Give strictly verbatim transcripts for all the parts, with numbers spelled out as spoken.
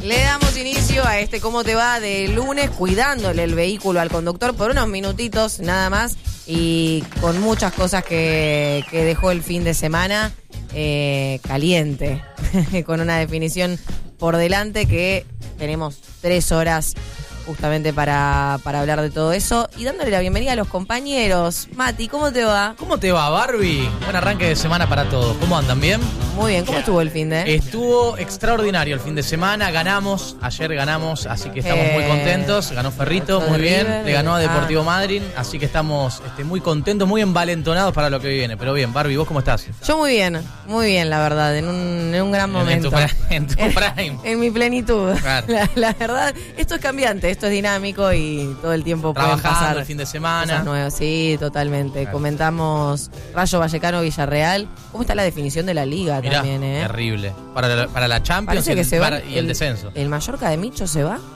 Le damos inicio a este ¿Cómo te va? De lunes, cuidándole el vehículo al conductor por unos minutitos nada más y con muchas cosas que, que dejó el fin de semana eh, caliente, con una definición por delante que tenemos tres horas justamente para, para hablar de todo eso y dándole la bienvenida a los compañeros. Mati, ¿cómo te va? ¿Cómo te va, Barbie? Buen arranque de semana para todos. ¿Cómo andan? ¿Bien? Muy bien, ¿cómo estuvo el fin de? Estuvo extraordinario el fin de semana, ganamos, ayer ganamos, así que estamos Eh, muy contentos. Ganó Ferrito, muy bien, River, le ganó a Deportivo ah. Madryn, así que estamos este, muy contentos, muy envalentonados para lo que viene. Pero bien, Barbie, ¿vos cómo estás? Yo muy bien, muy bien, la verdad, en un, en un gran momento. En tu, en tu prime. En, en mi plenitud. Claro. La, la verdad, esto es cambiante, esto es dinámico y todo el tiempo pueden Trabajando pasar el fin de semana. cosas nuevas. Sí, totalmente. Claro. Comentamos Rayo Vallecano Villarreal. ¿Cómo está la definición de la liga? Mirá, también, eh? terrible. Para la, para la Champions y Parece que el, se va para- y el descenso. ¿El Mallorca de Micho se va?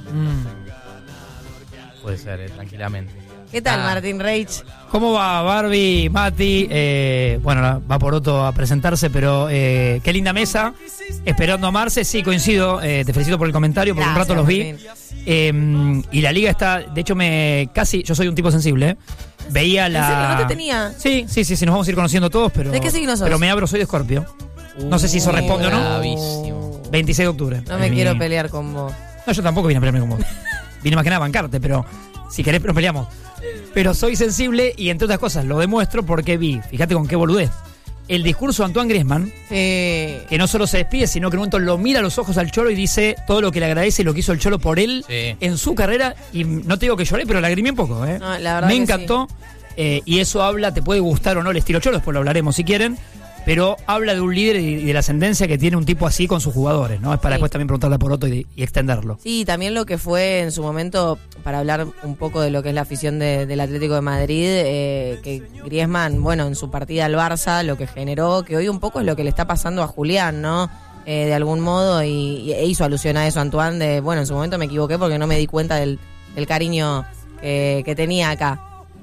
Mm. Puede ser, eh, tranquilamente. ¿Qué tal, Ah. Martín Reich? ¿Cómo va, Barbie, Mati? Eh, bueno, va Poroto a presentarse, pero eh, qué linda mesa. Esperando a Marce, sí, coincido. Eh, te felicito por el comentario, porque Gracias, un rato los vi. Martín. Eh, y la liga está, de hecho, me casi, yo soy un tipo sensible, ¿eh? Veía la... ¿En serio? ¿No te tenía? Sí, sí, sí, sí, nos vamos a ir conociendo todos, pero... ¿De qué signo sos? Pero me abro, soy de Escorpio. No sé si eso responde o no. Bravísimo. veintiséis de octubre. No me Es mi- quiero pelear con vos. No, yo tampoco vine a pelearme con vos. Vine más que nada a bancarte, pero si querés nos peleamos. Pero soy sensible y entre otras cosas lo demuestro porque vi, fíjate con qué boludez, el discurso de Antoine Griezmann, Sí. que no solo se despide, sino que en un momento lo mira a los ojos al Cholo y dice todo lo que le agradece y lo que hizo el Cholo por él Sí. en su carrera. Y no te digo que lloré, pero lagrimé un poco, ¿eh? No, la verdad Me que encantó. eh, y eso habla, te puede gustar o no el estilo Cholo, después lo hablaremos si quieren. Pero habla de un líder y de la ascendencia que tiene un tipo así con sus jugadores, ¿no? Es para Sí. después también preguntarle a Poroto y, y extenderlo. Sí, también lo que fue en su momento, para hablar un poco de lo que es la afición de- del Atlético de Madrid, eh, que Griezmann, bueno, en su partida al Barça, lo que generó, que hoy un poco es lo que le está pasando a Julián, ¿no? Eh, de algún modo, y, y e hizo alusión a eso Antoine, de, bueno, en su momento me equivoqué porque no me di cuenta del, del cariño que, que tenía acá.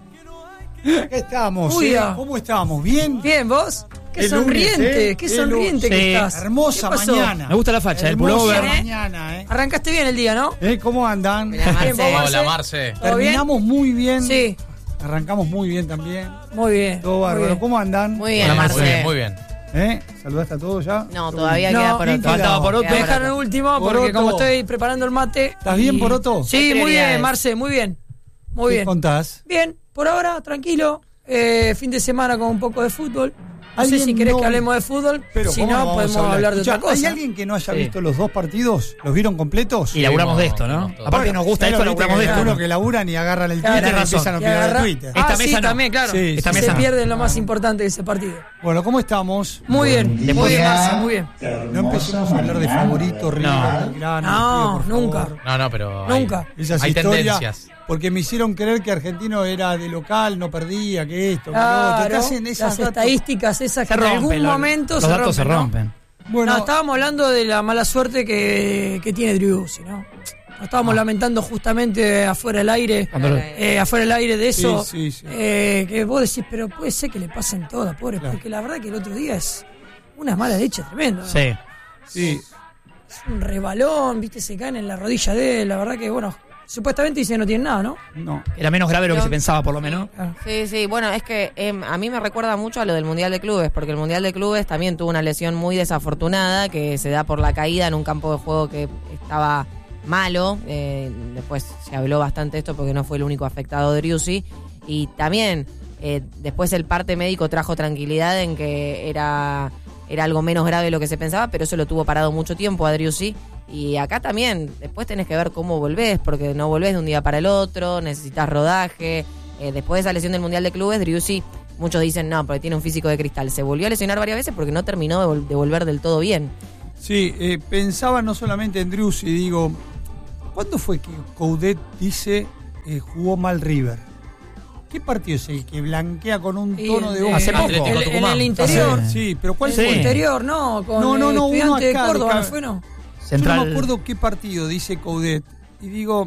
Acá estamos, Uy, ¿eh? ah. ¿Cómo estamos? ¿Bien? Bien, ¿vos? Qué El sonriente, lunes, ¿eh? qué El lunes. lunes. que Sí. estás. Hermosa ¿Qué pasó? mañana. Me gusta la facha, el Hermosa pullover. mañana, ¿eh? Arrancaste bien el día, ¿no? ¿Eh? ¿Cómo andan? Mira, Marce. Bien, vos, Marce. Hola, Marce. ¿Todo bien? Terminamos muy bien. Sí, Arrancamos muy bien también. muy bien. Todo muy bárbaro. bien. ¿Cómo andan? Muy bien, Hola, Marce. Muy bien, muy bien. ¿Eh? ¿Saludaste a todos ya? No, todavía No, queda por bien otro. Faltaba Poroto. Queda Me por dejaron el otro. último porque Poroto. como estoy preparando el mate. ¿Estás bien, Poroto? Sí, Hay muy prioridades. bien, Marce, muy bien. Muy ¿Qué bien. contás? Bien, por ahora, tranquilo. Eh, fin de semana con un poco de fútbol. No sé ¿Alguien si querés no- que hablemos de fútbol. Pero Si ¿cómo no, vamos podemos a hablar de Escuchá, otra cosa. ¿Hay alguien que no haya Sí. visto los dos partidos? ¿Los vieron completos? Y laburamos no, de esto, ¿no? no, todo. Aparte nos gusta ¿sabés esto, lo laburamos de viste que esto. algunos que laburan y agarran el Claro, Twitter y tenés razón. empiezan a Que opinar de agarra- Twitter. Ah, Esta sí, mesa no. también, claro. Sí, Esta Se mesa no. pierde lo más importante de ese partido. Bueno, ¿cómo estamos? Muy bien, muy Después- bien, Marce, muy bien. No empecemos a hablar de favorito, River, No. Belgrano, No, les pido, por nunca. favor. No, no, pero. hay- Nunca. Esas Hay historias, tendencias. porque me hicieron creer que Argentino era de local, no perdía, que esto, que lo Claro, otro. Te hacen esas las datos. estadísticas esas que Se en rompen, algún los- momento los se datos se rompen, ¿no? rompen. Bueno, No, estábamos hablando de la mala suerte que, que tiene Drew Bussi, ¿no? Nos estábamos lamentando justamente afuera del aire, Cuando lo- eh, afuera del aire de eso. Sí, sí, sí. eh, que vos decís, pero puede ser que le pasen todas, pobre, Claro. porque la verdad que el otro día es una mala leche tremenda. ¿no? Sí. sí, Es un rebalón, viste, se caen en la rodilla de él. La verdad que, bueno, supuestamente dice que no tiene nada, ¿no? no. Era menos grave de lo que No. se pensaba, por lo menos. Claro. Sí, sí, bueno, es que em, a mí me recuerda mucho a lo del Mundial de Clubes, porque el Mundial de Clubes también tuvo una lesión muy desafortunada que se da por la caída en un campo de juego que estaba malo. Eh, después se habló bastante de esto porque no fue el único afectado de Driussi. Y también eh, después el parte médico trajo tranquilidad en que era, era algo menos grave de lo que se pensaba, pero eso lo tuvo parado mucho tiempo a Driussi. Y acá también, después tenés que ver cómo volvés, porque no volvés de un día para el otro, necesitas rodaje. Eh, después de esa lesión del Mundial de Clubes, Driussi, muchos dicen, no, porque tiene un físico de cristal. Se volvió a lesionar varias veces porque no terminó de, vol- de volver del todo bien. Sí, eh, pensaba no solamente en Drews y digo, ¿cuándo fue que Coudet dice eh, jugó mal River? ¿Qué partido es el que blanquea con un Y tono el de de- voz? Hace poco. Atlético El- en Tucumán. el interior. Sí, sí, pero ¿cuál En Sí. el fue? interior, no, con No, no, eh, no, uno Estudiante de acá, Córdoba, de ¿no acá. fue, no? Central. Yo no me acuerdo qué partido dice Coudet. Y digo,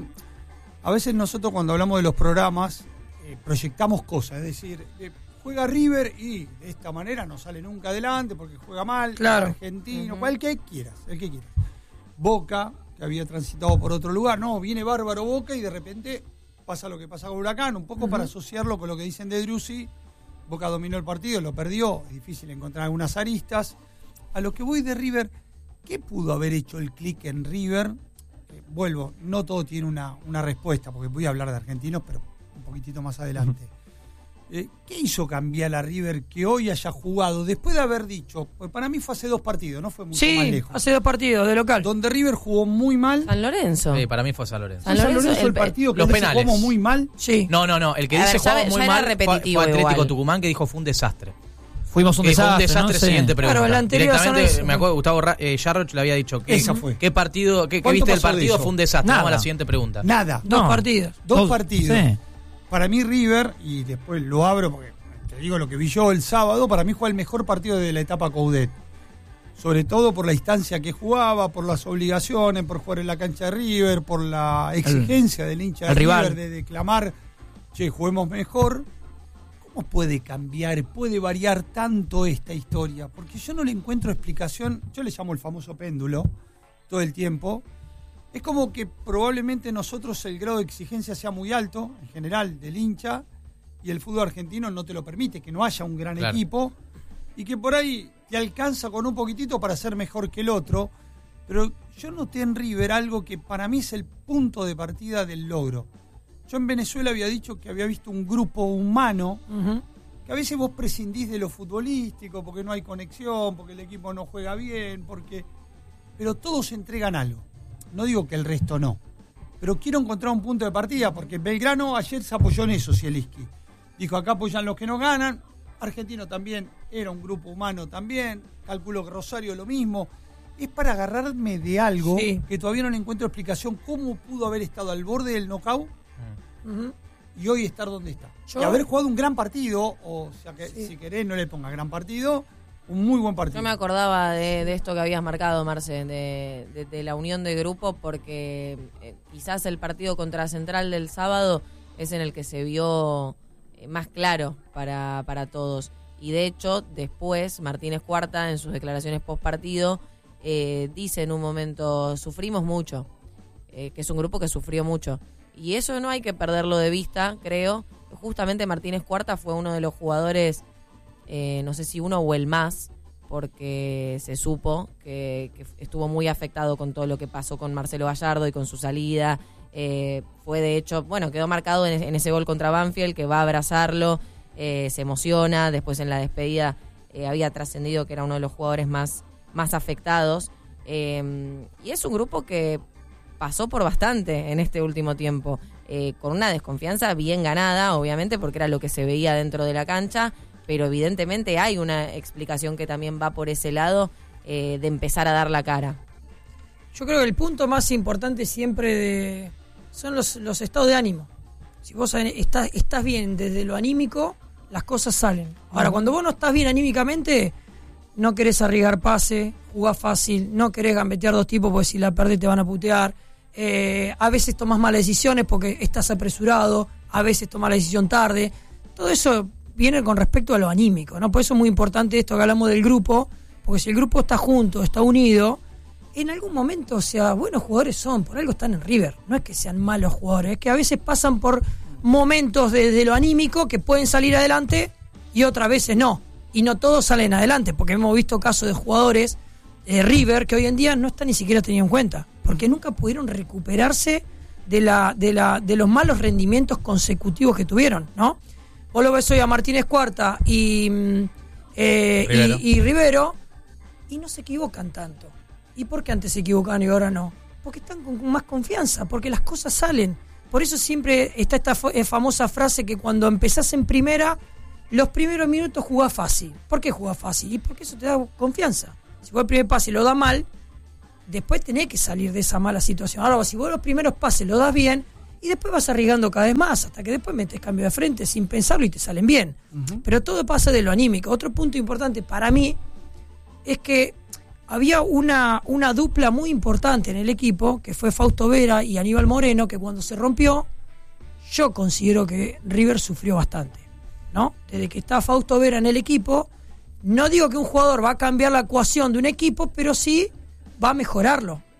a veces nosotros cuando hablamos de los programas eh, proyectamos cosas, es decir, eh, juega River y de esta manera no sale nunca adelante porque juega mal, Claro. argentino, Ujú. cualquier que quieras, el que quieras. Boca que había transitado por otro lugar. No, viene bárbaro Boca y de repente pasa lo que pasa con Huracán, un poco uh-huh. para asociarlo con lo que dicen de Driussi. Boca dominó el partido, lo perdió, es difícil encontrar algunas aristas. A lo que voy de River, ¿qué pudo haber hecho el clic en River? Eh, vuelvo, no todo tiene una, una respuesta, porque voy a hablar de argentinos, pero un poquitito más adelante. Uh-huh. Eh, ¿Qué hizo cambiar a River que hoy haya jugado, después de haber dicho, pues para mí fue hace dos partidos, no fue mucho sí, más lejos? hace dos partidos de local. Donde River jugó muy mal. San Lorenzo. Sí, para mí fue San Lorenzo. San San Lorenzo, Lorenzo el, el, partido que los dice penales. jugamos muy mal. Sí. No, no, no. El que A dice ver, jugamos ya- muy ya era mal fue, repetitivo fue Atlético igual. Tucumán, que dijo fue un desastre. Fuimos un Que fue un desastre, desastre, ¿no? Sí. siguiente pregunta. Claro, el anterior a San Directamente, Lorenzo. me acuerdo, Gustavo Ra- eh, Jarroch le había dicho que Esa fue. qué partido, qué, qué ¿Cuánto viste del pasó de partido eso? fue un desastre. Nada. Vamos a la siguiente pregunta. Nada. Dos No. partidos. Dos Dos- partidos. sí. Para mí River, y después lo abro porque te digo lo que vi yo el sábado, para mí fue el mejor partido de la etapa Coudet. Sobre todo por la instancia que jugaba, por las obligaciones, por jugar en la cancha de River, por la exigencia del hincha de el River rival. de declamar, che, juguemos mejor. ¿Cómo puede cambiar, puede variar tanto esta historia? Porque yo no le encuentro explicación, yo le llamo el famoso péndulo todo el tiempo. Es como que probablemente nosotros el grado de exigencia sea muy alto, en general, del hincha, y el fútbol argentino no te lo permite, que no haya un gran Claro. equipo, y que por ahí te alcanza con un poquitito para ser mejor que el otro, pero yo noté en River algo que para mí es el punto de partida del logro. Yo en Venezuela había dicho que había visto un grupo humano, Uh-huh. que a veces vos prescindís de lo futbolístico, porque no hay conexión, porque el equipo no juega bien, porque pero todos entregan algo. No digo que el resto no, pero quiero encontrar un punto de partida, porque Belgrano ayer se apoyó en eso, Zielinski. Dijo, acá apoyan los que no ganan. Argentino también era un grupo humano también. Calculo que Rosario lo mismo. Es para agarrarme de algo Sí. que todavía no le encuentro explicación. ¿Cómo pudo haber estado al borde del knockout Uh-huh. y hoy estar donde está? Yo- Y haber jugado un gran partido, o sea que Sí. si querés no le ponga gran partido, un muy buen partido. Yo me acordaba de, de esto que habías marcado, Marce, de, de- de la unión de grupo, porque eh, quizás el partido contra Central del sábado es en el que se vio eh, más claro para, para todos. Y de hecho, después, Martínez Cuarta, en sus declaraciones post partido, eh, dice en un momento, sufrimos mucho, eh, que es un grupo que sufrió mucho. Y eso no hay que perderlo de vista, creo. Justamente Martínez Cuarta fue uno de los jugadores, eh, no sé si uno o el más, porque se supo que, que estuvo muy afectado con todo lo que pasó con Marcelo Gallardo y con su salida. Eh, fue de hecho, bueno, quedó marcado en, en ese gol contra Banfield, que va a abrazarlo, eh, se emociona. Después en la despedida eh, había trascendido que era uno de los jugadores más, más afectados. Eh, y es un grupo que pasó por bastante en este último tiempo, eh, con una desconfianza bien ganada, obviamente, porque era lo que se veía dentro de la cancha, pero evidentemente hay una explicación que también va por ese lado, eh, de empezar a dar la cara. Yo creo que el punto más importante siempre de son los, los estados de ánimo. Si vos estás, estás bien desde lo anímico, las cosas salen. Ahora, cuando vos no estás bien anímicamente, no querés arriesgar pase, jugás fácil, no querés gambetear dos tipos porque si la perdés te van a putear. Eh, a veces tomás malas decisiones porque estás apresurado, a veces tomás la decisión tarde. Todo eso viene con respecto a lo anímico, ¿no? Por eso es muy importante esto que hablamos del grupo, porque si el grupo está junto, está unido, en algún momento, o sea, buenos jugadores son, por algo están en River. No es que sean malos jugadores, es que a veces pasan por momentos de, de lo anímico que pueden salir adelante y otras veces no. Y no todos salen adelante, porque hemos visto casos de jugadores de River que hoy en día no están ni siquiera tenidos en cuenta, porque nunca pudieron recuperarse de la, de la, de los malos rendimientos consecutivos que tuvieron, ¿no? Vos lo ves hoy a Martínez Cuarta y, eh, Rivero. y, y Rivero y no se equivocan tanto. ¿Y por qué antes se equivocaban y ahora no? Porque están con más confianza, porque las cosas salen. Por eso siempre está esta famosa frase que cuando empezás en primera, los primeros minutos jugás fácil. ¿Por qué jugás fácil? Y porque eso te da confianza. Si vos el primer pase lo da mal, después tenés que salir de esa mala situación. Ahora, si vos los primeros pases lo das bien, y después vas arriesgando cada vez más, hasta que después metes cambio de frente sin pensarlo y te salen bien. Uh-huh. Pero todo pasa de lo anímico. Otro punto importante para mí es que había una, una dupla muy importante en el equipo, que fue Fausto Vera y Aníbal Moreno, que cuando se rompió, yo considero que River sufrió bastante, ¿no? Desde que está Fausto Vera en el equipo, no digo que un jugador va a cambiar la ecuación de un equipo, pero sí va a mejorarlo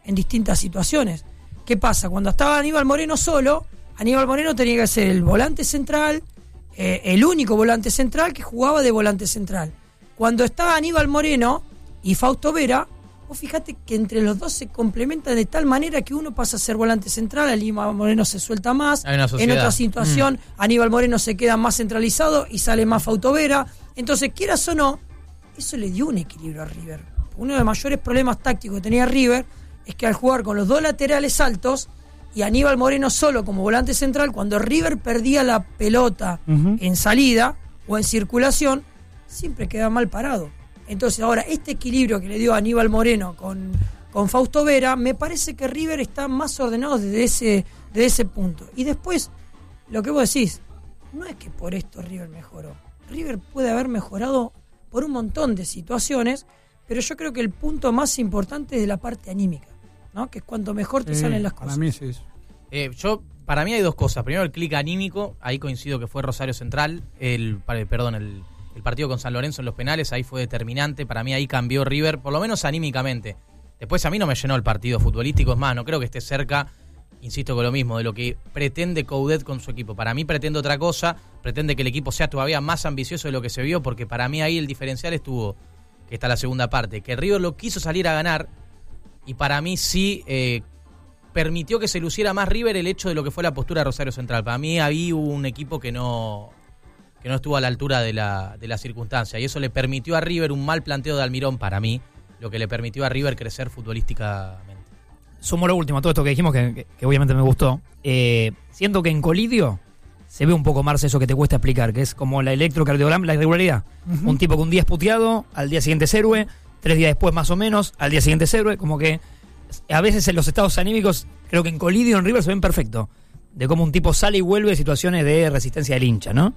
en distintas situaciones. ¿Qué pasa? Cuando estaba Aníbal Moreno solo, Aníbal Moreno tenía que ser el volante central, eh, el único volante central que jugaba de volante central. Cuando estaba Aníbal Moreno y Fausto Vera, vos fíjate que entre los dos se complementan de tal manera que uno pasa a ser volante central, Aníbal Moreno se suelta más, en otra situación mm. Aníbal Moreno se queda más centralizado y sale más Fausto Vera. Entonces, quieras o no, eso le dio un equilibrio a River. Uno de los mayores problemas tácticos que tenía River es que al jugar con los dos laterales altos y Aníbal Moreno solo como volante central, cuando River perdía la pelota uh-huh. en salida o en circulación, siempre quedaba mal parado. Entonces ahora este equilibrio que le dio Aníbal Moreno con, con Fausto Vera, me parece que River está más ordenado desde ese, desde ese punto. Y después, lo que vos decís, no es que por esto River mejoró. River puede haber mejorado por un montón de situaciones, pero yo creo que el punto más importante es de la parte anímica, ¿no? Que es cuanto mejor te eh, salen las cosas. Para mí es eso. Eh, yo, para mí hay dos cosas. Primero el clic anímico, ahí coincido que fue Rosario Central, el perdón, el, el partido con San Lorenzo en los penales, ahí fue determinante. Para mí ahí cambió River, por lo menos anímicamente. Después a mí no me llenó el partido futbolístico, es más, no creo que esté cerca, insisto con lo mismo, de lo que pretende Coudet con su equipo. Para mí pretende otra cosa, pretende que el equipo sea todavía más ambicioso de lo que se vio, porque para mí ahí el diferencial estuvo, que está la segunda parte, que River lo quiso salir a ganar, y para mí sí eh, permitió que se luciera más River el hecho de lo que fue la postura de Rosario Central. Para mí ahí hubo un equipo que no que no estuvo a la altura de la, de la circunstancia, y eso le permitió a River un mal planteo de Almirón, para mí, lo que le permitió a River crecer futbolísticamente. Sumo lo último, todo esto que dijimos, que, que, que obviamente me gustó. Eh, siento que en Colidio se ve un poco más eso que te cuesta explicar, que es como la electrocardiograma, la irregularidad. Uh-huh. Un tipo que un día es puteado, al día siguiente es héroe, tres días después más o menos, al día siguiente es héroe, como que a veces en los estados anímicos, creo que en Colidio, en River se ven perfecto, de cómo un tipo sale y vuelve de situaciones de resistencia del hincha, ¿no?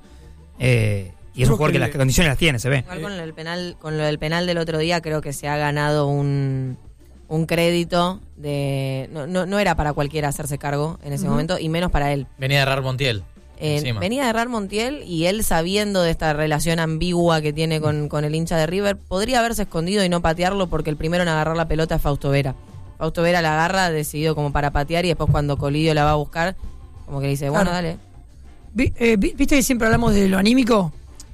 Eh, y es un jugador que, que las condiciones las tiene, se ve. Igual con el penal, con lo del penal del otro día, creo que se ha ganado un... un crédito de... No, no, no era para cualquiera hacerse cargo en ese uh-huh. momento, y menos para él. Venía de errar Montiel. Eh, venía de errar Montiel, y él, sabiendo de esta relación ambigua que tiene con, con el hincha de River, podría haberse escondido y no patearlo, porque el primero en agarrar la pelota es Fausto Vera. Fausto Vera la agarra, decidido como para patear, y después cuando Colidio la va a buscar, como que le dice, bueno, claro. dale. Vi, eh, ¿Viste que siempre hablamos de lo anímico?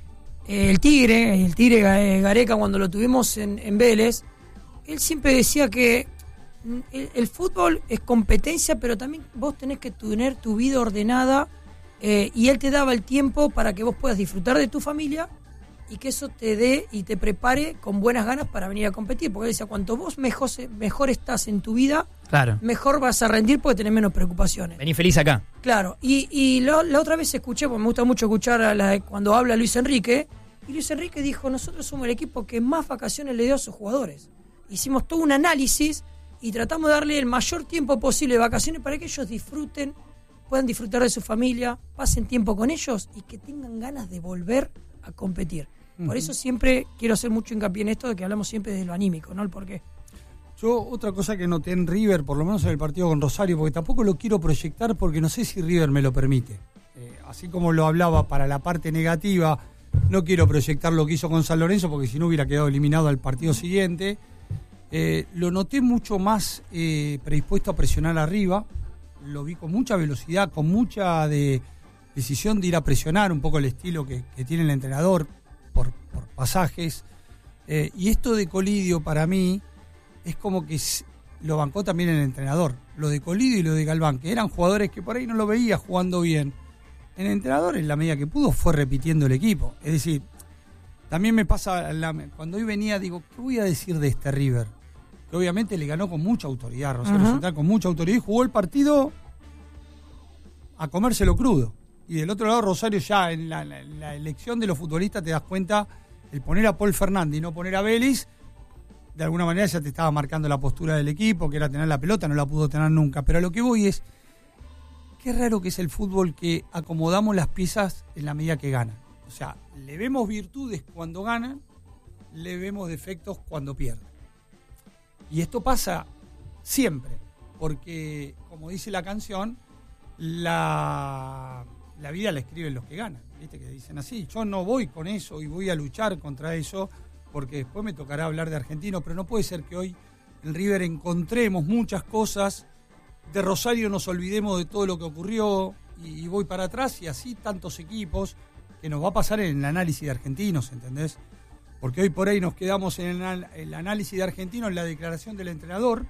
Eh, el Tigre, el Tigre Gareca, cuando lo tuvimos en, en Vélez, él siempre decía que el, el fútbol es competencia, pero también vos tenés que tener tu vida ordenada, eh, y él te daba el tiempo para que vos puedas disfrutar de tu familia y que eso te dé y te prepare con buenas ganas para venir a competir. Porque él decía, cuanto vos mejor, mejor estás en tu vida, claro, mejor vas a rendir porque tenés menos preocupaciones. Vení feliz acá. Claro, y, y lo, la otra vez escuché, porque me gusta mucho escuchar a la, cuando habla Luis Enrique, y Luis Enrique dijo, nosotros somos el equipo que más vacaciones le dio a sus jugadores. Hicimos todo un análisis y tratamos de darle el mayor tiempo posible de vacaciones para que ellos disfruten, puedan disfrutar de su familia, pasen tiempo con ellos y que tengan ganas de volver a competir. Uh-huh. Por eso siempre quiero hacer mucho hincapié en esto de que hablamos siempre de lo anímico, ¿no? El porqué. Yo otra cosa que noté en River, por lo menos en el partido con Rosario, porque tampoco lo quiero proyectar porque no sé si River me lo permite. Eh, así como lo hablaba para la parte negativa, no quiero proyectar lo que hizo con San Lorenzo porque si no hubiera quedado eliminado al partido siguiente. Eh, lo noté mucho más eh, predispuesto a presionar arriba, lo vi con mucha velocidad, con mucha de, decisión de ir a presionar, un poco el estilo que, que tiene el entrenador por, por pasajes, eh, y esto de Colidio para mí es como que lo bancó también el entrenador, lo de Colidio y lo de Galván, que eran jugadores que por ahí no lo veía jugando bien. El entrenador, en la medida que pudo, fue repitiendo el equipo, es decir, también me pasa, la, cuando hoy venía, digo, ¿qué voy a decir de este River? Que obviamente le ganó con mucha autoridad, Rosario uh-huh. Central, con mucha autoridad, y jugó el partido a comérselo crudo. Y del otro lado, Rosario ya en la, la, la elección de los futbolistas te das cuenta, el poner a Paul Fernández y no poner a Vélez, de alguna manera ya te estaba marcando la postura del equipo, que era tener la pelota, no la pudo tener nunca. Pero a lo que voy es, qué raro que es el fútbol que acomodamos las piezas en la medida que ganan. O sea, le vemos virtudes cuando ganan, le vemos defectos cuando pierden. Y esto pasa siempre, porque, como dice la canción, la, la vida la escriben los que ganan. ¿Viste? Que dicen así, yo no voy con eso y voy a luchar contra eso, porque después me tocará hablar de Argentino, pero no puede ser que hoy en River encontremos muchas cosas, de Rosario nos olvidemos de todo lo que ocurrió y, y voy para atrás y así tantos equipos que nos va a pasar en el análisis de argentinos, ¿entendés? Porque hoy por ahí nos quedamos en el, el análisis de argentinos, en la declaración del entrenador,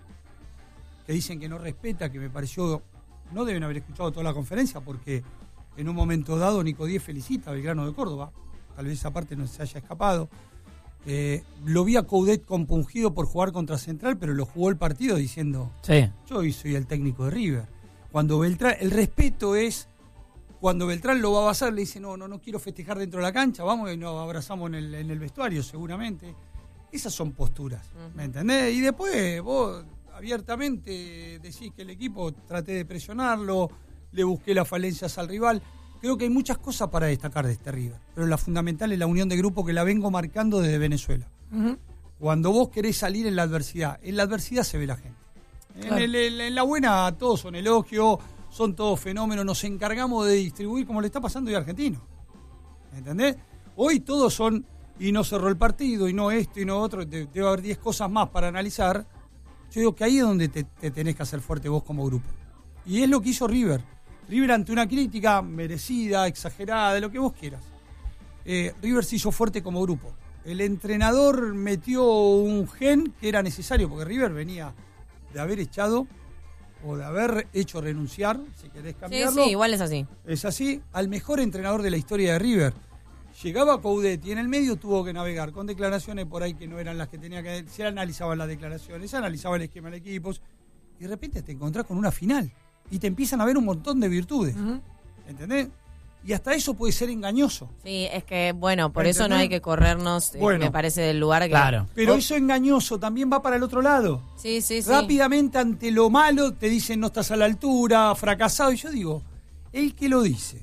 que dicen que no respeta, que me pareció, no deben haber escuchado toda la conferencia porque en un momento dado Nico Díez felicita a Belgrano de Córdoba, tal vez esa parte no se haya escapado. Eh, lo vi a Coudet compungido por jugar contra Central, pero lo jugó el partido diciendo, sí. yo hoy soy el técnico de River. Cuando Beltrán, el respeto es, cuando Beltrán lo va a abrazar, le dice, no, no, no quiero festejar dentro de la cancha, vamos y nos abrazamos en el, en el vestuario seguramente. Esas son posturas, ¿me entendés? Y después vos abiertamente decís que el equipo traté de presionarlo, le busqué las falencias al rival. Creo que hay muchas cosas para destacar de este River, pero la fundamental es la unión de grupo que la vengo marcando desde Venezuela. Uh-huh. Cuando vos querés salir en la adversidad, en la adversidad se ve la gente. Claro. En, el, en la buena todos son elogios, son todos fenómenos, nos encargamos de distribuir como le está pasando hoy a Argentino. ¿Entendés? Hoy todos son, y no cerró el partido, y no esto, y no otro, te, debe haber diez cosas más para analizar. Yo digo que ahí es donde te, te tenés que hacer fuerte vos como grupo. Y es lo que hizo River. River ante una crítica merecida, exagerada, de lo que vos quieras. Eh, River se hizo fuerte como grupo. El entrenador metió un gen que era necesario, porque River venía de haber echado o de haber hecho renunciar, si querés cambiarlo. Sí, sí, igual es así. Es así, al mejor entrenador de la historia de River. Llegaba Coudet y en el medio tuvo que navegar con declaraciones por ahí que no eran las que tenía que... Se analizaban las declaraciones, se analizaba el esquema de equipos y de repente te encontrás con una final. Y te empiezan a ver un montón de virtudes. Uh-huh. ¿Entendés? Y hasta eso puede ser engañoso. Sí, es que, bueno, por ¿entendés? Eso no hay que corrernos, bueno, eh, me parece, del lugar que... Claro. Pero oh. eso engañoso también va para el otro lado. Sí, sí, sí. Rápidamente ante lo malo te dicen no estás a la altura, fracasado. Y yo digo, el que lo dice,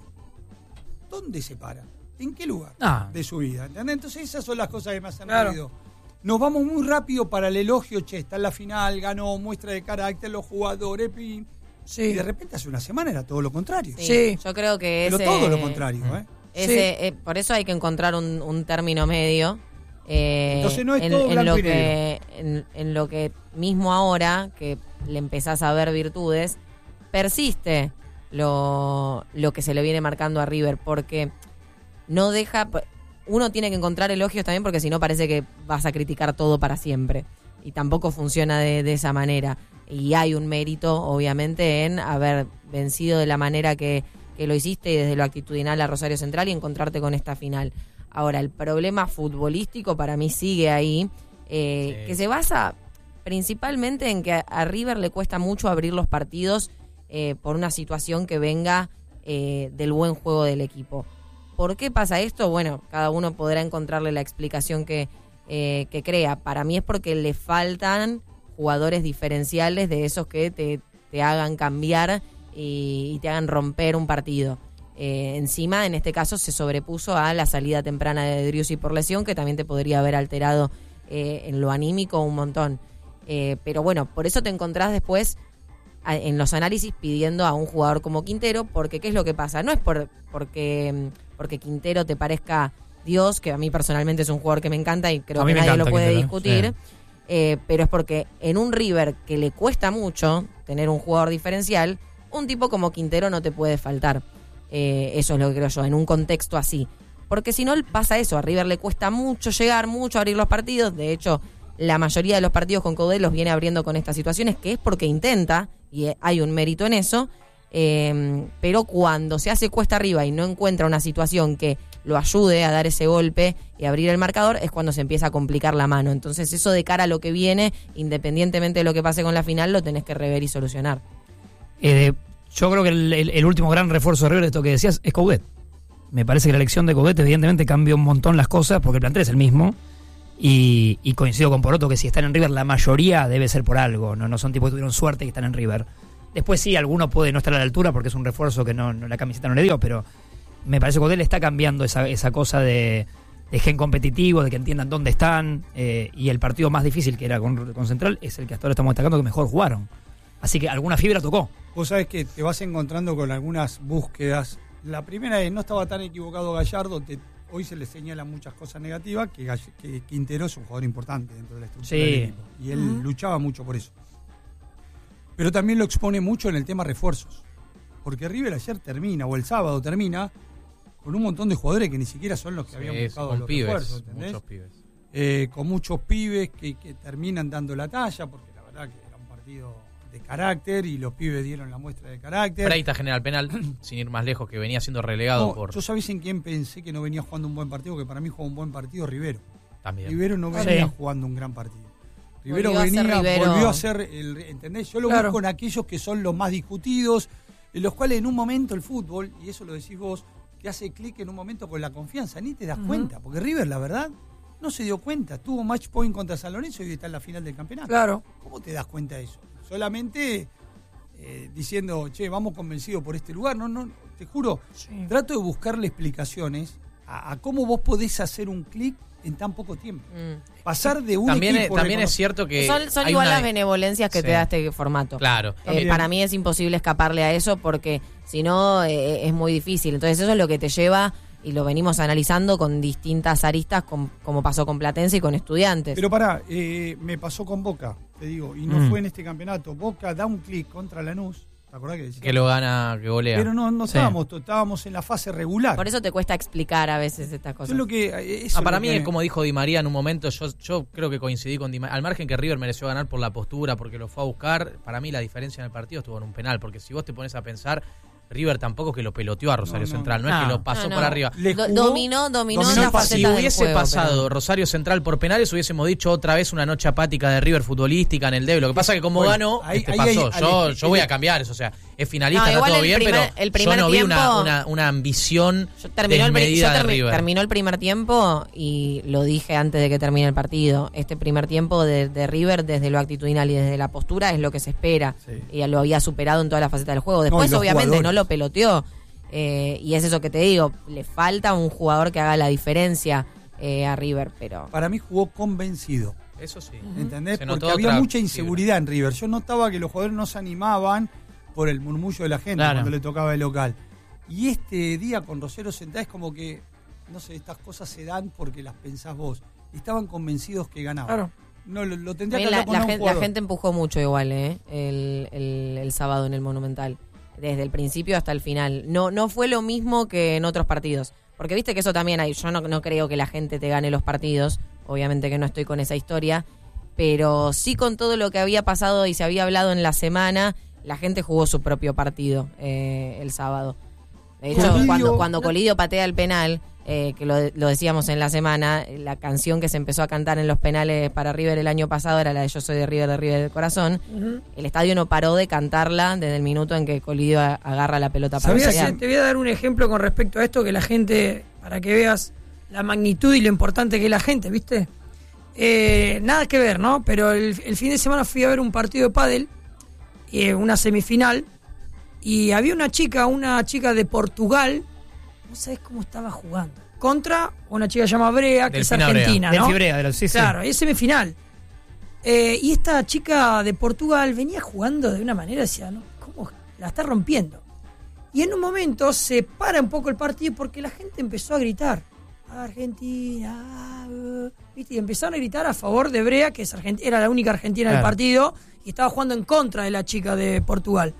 ¿dónde se para? ¿En qué lugar ah. de su vida? ¿Entendés? Entonces esas son las cosas que me hacen claro. ruido. Nos vamos muy rápido para el elogio, che, está en la final, ganó, muestra de carácter, los jugadores, pin. Sí. Y de repente hace una semana era todo lo contrario. Sí, sí. Yo creo que Pero ese, todo lo contrario, ¿eh? Ese, sí. eh, por eso hay que encontrar un, un término medio. Eh, Entonces no es en, todo en blanco lo y negro. que en, en lo que mismo ahora que le empezás a ver virtudes, persiste lo, lo que se le viene marcando a River, porque no deja... Uno tiene que encontrar elogios también, porque si no parece que vas a criticar todo para siempre. Y tampoco funciona de, de esa manera. Y hay un mérito, obviamente, en haber vencido de la manera que, que lo hiciste y desde lo actitudinal a Rosario Central y encontrarte con esta final. Ahora, el problema futbolístico para mí sigue ahí, eh, sí. que se basa principalmente en que a, a River le cuesta mucho abrir los partidos eh, por una situación que venga eh, del buen juego del equipo. ¿Por qué pasa esto? Bueno, cada uno podrá encontrarle la explicación que, eh, que crea. Para mí es porque le faltan jugadores diferenciales de esos que te, te hagan cambiar y, y te hagan romper un partido. Eh, encima, en este caso, se sobrepuso a la salida temprana de Driussi por lesión, que también te podría haber alterado eh, en lo anímico un montón. Eh, pero bueno, por eso te encontrás después a, en los análisis pidiendo a un jugador como Quintero, porque ¿qué es lo que pasa? No es por porque, porque Quintero te parezca Dios, que a mí personalmente es un jugador que me encanta y creo que nadie lo puede Quintero, discutir, sí. eh, pero es porque en un River que le cuesta mucho tener un jugador diferencial, un tipo como Quintero no te puede faltar. Eh, eso es lo que creo yo, en un contexto así. Porque si no pasa eso, a River le cuesta mucho llegar, mucho abrir los partidos. De hecho, la mayoría de los partidos con Coudet los viene abriendo con estas situaciones, que es porque intenta, y hay un mérito en eso, eh, pero cuando se hace cuesta arriba y no encuentra una situación que lo ayude a dar ese golpe y abrir el marcador, es cuando se empieza a complicar la mano. Entonces eso de cara a lo que viene, independientemente de lo que pase con la final, lo tenés que rever y solucionar. Eh, yo creo que el, el, el último gran refuerzo de River, esto que decías, es Coudet. Me parece que la elección de Coudet evidentemente cambió un montón las cosas, porque el plantel es el mismo. Y, y coincido con Poroto que si están en River la mayoría debe ser por algo, no, no son tipos que tuvieron suerte que están en River. Después sí, alguno puede no estar a la altura porque es un refuerzo que no, no la camiseta no le dio, pero me parece que Coudet le está cambiando esa, esa cosa de, de gen competitivo, de que entiendan dónde están, eh, y el partido más difícil que era con, con Central es el que hasta ahora estamos destacando que mejor jugaron. Así que alguna fibra tocó. Vos sabés que te vas encontrando con algunas búsquedas. La primera es, no estaba tan equivocado Gallardo, te hoy se le señala muchas cosas negativas, que, Galle- que Quintero es un jugador importante dentro de la estructura Sí. del equipo. Y él Ujú. luchaba mucho por eso. Pero también lo expone mucho en el tema refuerzos. Porque River ayer termina, o el sábado termina, con un montón de jugadores que ni siquiera son los que habían Sí, buscado con los pibes, refuerzos, ¿entendés? muchos pibes. Eh, con muchos pibes que, que terminan dando la talla, porque la verdad que era un partido de carácter y los pibes dieron la muestra de carácter. Freitas genera el penal, sin ir más lejos, que venía siendo relegado No, por... Yo sabéis en quién pensé que no venía jugando un buen partido, que para mí jugó un buen partido, Rivero. También. Rivero no Sí. venía jugando un gran partido. Rivero Volvió a ser venía, Rivero. volvió a ser el, ¿entendés? Yo lo Claro. busco en aquellos que son los más discutidos, en los cuales en un momento el fútbol, y eso lo decís vos, que hace clic en un momento con la confianza, ni te das Ujú. cuenta, porque River, la verdad, no se dio cuenta. Tuvo match point contra San Lorenzo y está en la final del campeonato. Claro. ¿Cómo te das cuenta de eso? Solamente eh, diciendo, che, vamos convencidos por este lugar. No, no, te juro, Sí. trato de buscarle explicaciones a, a cómo vos podés hacer un clic en tan poco tiempo. Mm. Pasar de un También, es, equipo también es recono- cierto que... Son, son hay igual una- las benevolencias que Sí. te da este formato. Claro. Eh, También. para mí es imposible escaparle a eso porque si no eh, es muy difícil. Entonces eso es lo que te lleva, y lo venimos analizando con distintas aristas, con- como pasó con Platense y con Estudiantes. Pero pará, eh, me pasó con Boca, te digo, y no Mm. fue en este campeonato. Boca da un clic contra Lanús, ¿te acordás que decía? Que lo gana, que golea. Pero no, no Sí. estábamos, estábamos en la fase regular. Por eso te cuesta explicar a veces estas Yo cosas. lo que, eh, eso Ah, para es mí, lo que- es como dijo Di María en un momento, yo, yo creo que coincidí con Di María. Al margen que River mereció ganar por la postura, porque lo fue a buscar, para mí la diferencia en el partido estuvo en un penal, porque si vos te pones a pensar, River tampoco es que lo peloteó a Rosario No, no, Central, no, no. es que lo pasó No, no. por arriba. Le Do- jugó- dominó, dominó, dominó en el las partido. Si facetas del hubiese juego, pasado pero- Rosario Central por penales, hubiésemos dicho otra vez una noche apática de River futbolística en el D B. Lo que pasa es que como Bueno, ganó, ahí- este ahí pasó. hay- yo, hay- yo voy a cambiar eso, o sea, es finalista, No, está igual todo el bien, primer- pero el primer yo no vi una, tiempo- una, una ambición Yo terminó, el, pri- yo desmedida de termi- River. terminó el primer tiempo y lo dije antes de que termine el partido. Este primer tiempo de, de River, desde lo actitudinal y desde la postura, es lo que se espera. Sí. Y lo había superado en todas las facetas del juego. No, Después, y los obviamente, jugadores. no lo peloteó. Eh, y es eso que te digo. Le falta un jugador que haga la diferencia eh, a River, pero... Para mí jugó convencido. Eso sí. ¿Entendés? Se Porque notó había otra mucha fibra. inseguridad en River. Yo notaba que los jugadores no se animaban por el murmullo de la gente Claro. cuando le tocaba el local. Y este día con Rosario Central es como que, no sé, estas cosas se dan porque las pensás vos. Estaban convencidos que ganaban. Claro. No, lo, lo tendría que También la, hablar con la un gente, la jugador. gente empujó mucho igual, ¿eh? El, el, el sábado en el Monumental. Desde el principio hasta el final. No, no fue lo mismo que en otros partidos. Porque viste que eso también hay. Yo no, no creo que la gente te gane los partidos. Obviamente que no estoy con esa historia. Pero sí con todo lo que había pasado y se había hablado en la semana, la gente jugó su propio partido eh, el sábado. De hecho, Colidio- cuando, cuando Colidio patea el penal, eh, que lo, lo decíamos en la semana, la canción que se empezó a cantar en los penales para River el año pasado era la de Yo soy de River, de River del corazón. Ujú. El estadio no paró de cantarla desde el minuto en que Colidio a- agarra la pelota para Sabías, patear. te voy a dar un ejemplo con respecto a esto que la gente, para que veas la magnitud y lo importante que es la gente, ¿viste? Eh, nada que ver, ¿no? Pero el, el fin de semana fui a ver un partido de pádel, eh, una semifinal, y había una chica, una chica de Portugal, no sabes cómo estaba jugando, contra una chica llamada Brea, que Delfina es argentina, Del ¿no? Fibrea, de los sí, sí. Claro, es semifinal. Eh, y esta chica de Portugal venía jugando de una manera, decía, ¿no? ¿Cómo la está rompiendo? Y en un momento se para un poco el partido porque la gente empezó a gritar, Argentina, uh", ¿viste? Y empezaron a gritar a favor de Brea, que es argent- era la única argentina del Claro. partido, y estaba jugando en contra de la chica de Portugal.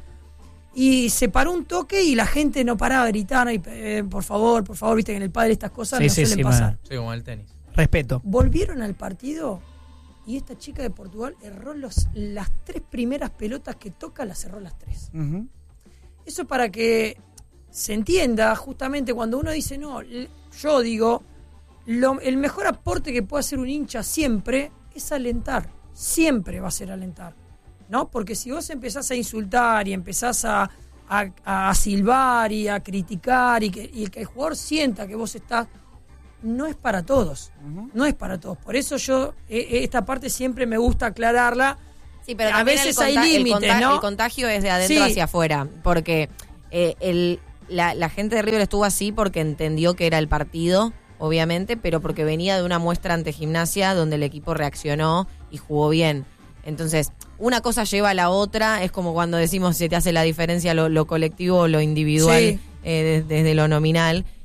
Y se paró un toque y la gente no paraba de gritar, y, eh, por favor, por favor, viste que en el padre estas cosas Sí, no sí, suelen sí, pasar. Sí, como en el tenis. Respeto. Volvieron al partido y esta chica de Portugal erró los, las tres primeras pelotas que toca, las erró las tres. Ujú. Eso para que se entienda justamente cuando uno dice, no, l- yo digo, lo- el mejor aporte que puede hacer un hincha siempre es alentar, siempre va a ser alentar, ¿no? Porque si vos empezás a insultar y empezás a, a, a silbar y a criticar y que, y que el jugador sienta que vos estás, no es para todos, Ujú. no es para todos. Por eso yo, eh, esta parte siempre me gusta aclararla. Sí, pero a también veces el hay conta- el límites, conta- ¿no? El contagio es de adentro Sí. hacia afuera, porque eh, el, la, la gente de River estuvo así porque entendió que era el partido, obviamente, pero porque venía de una muestra ante Gimnasia donde el equipo reaccionó y jugó bien. Entonces, una cosa lleva a la otra, es como cuando decimos si te hace la diferencia lo, lo colectivo o lo individual Sí. eh, des- desde lo nominal.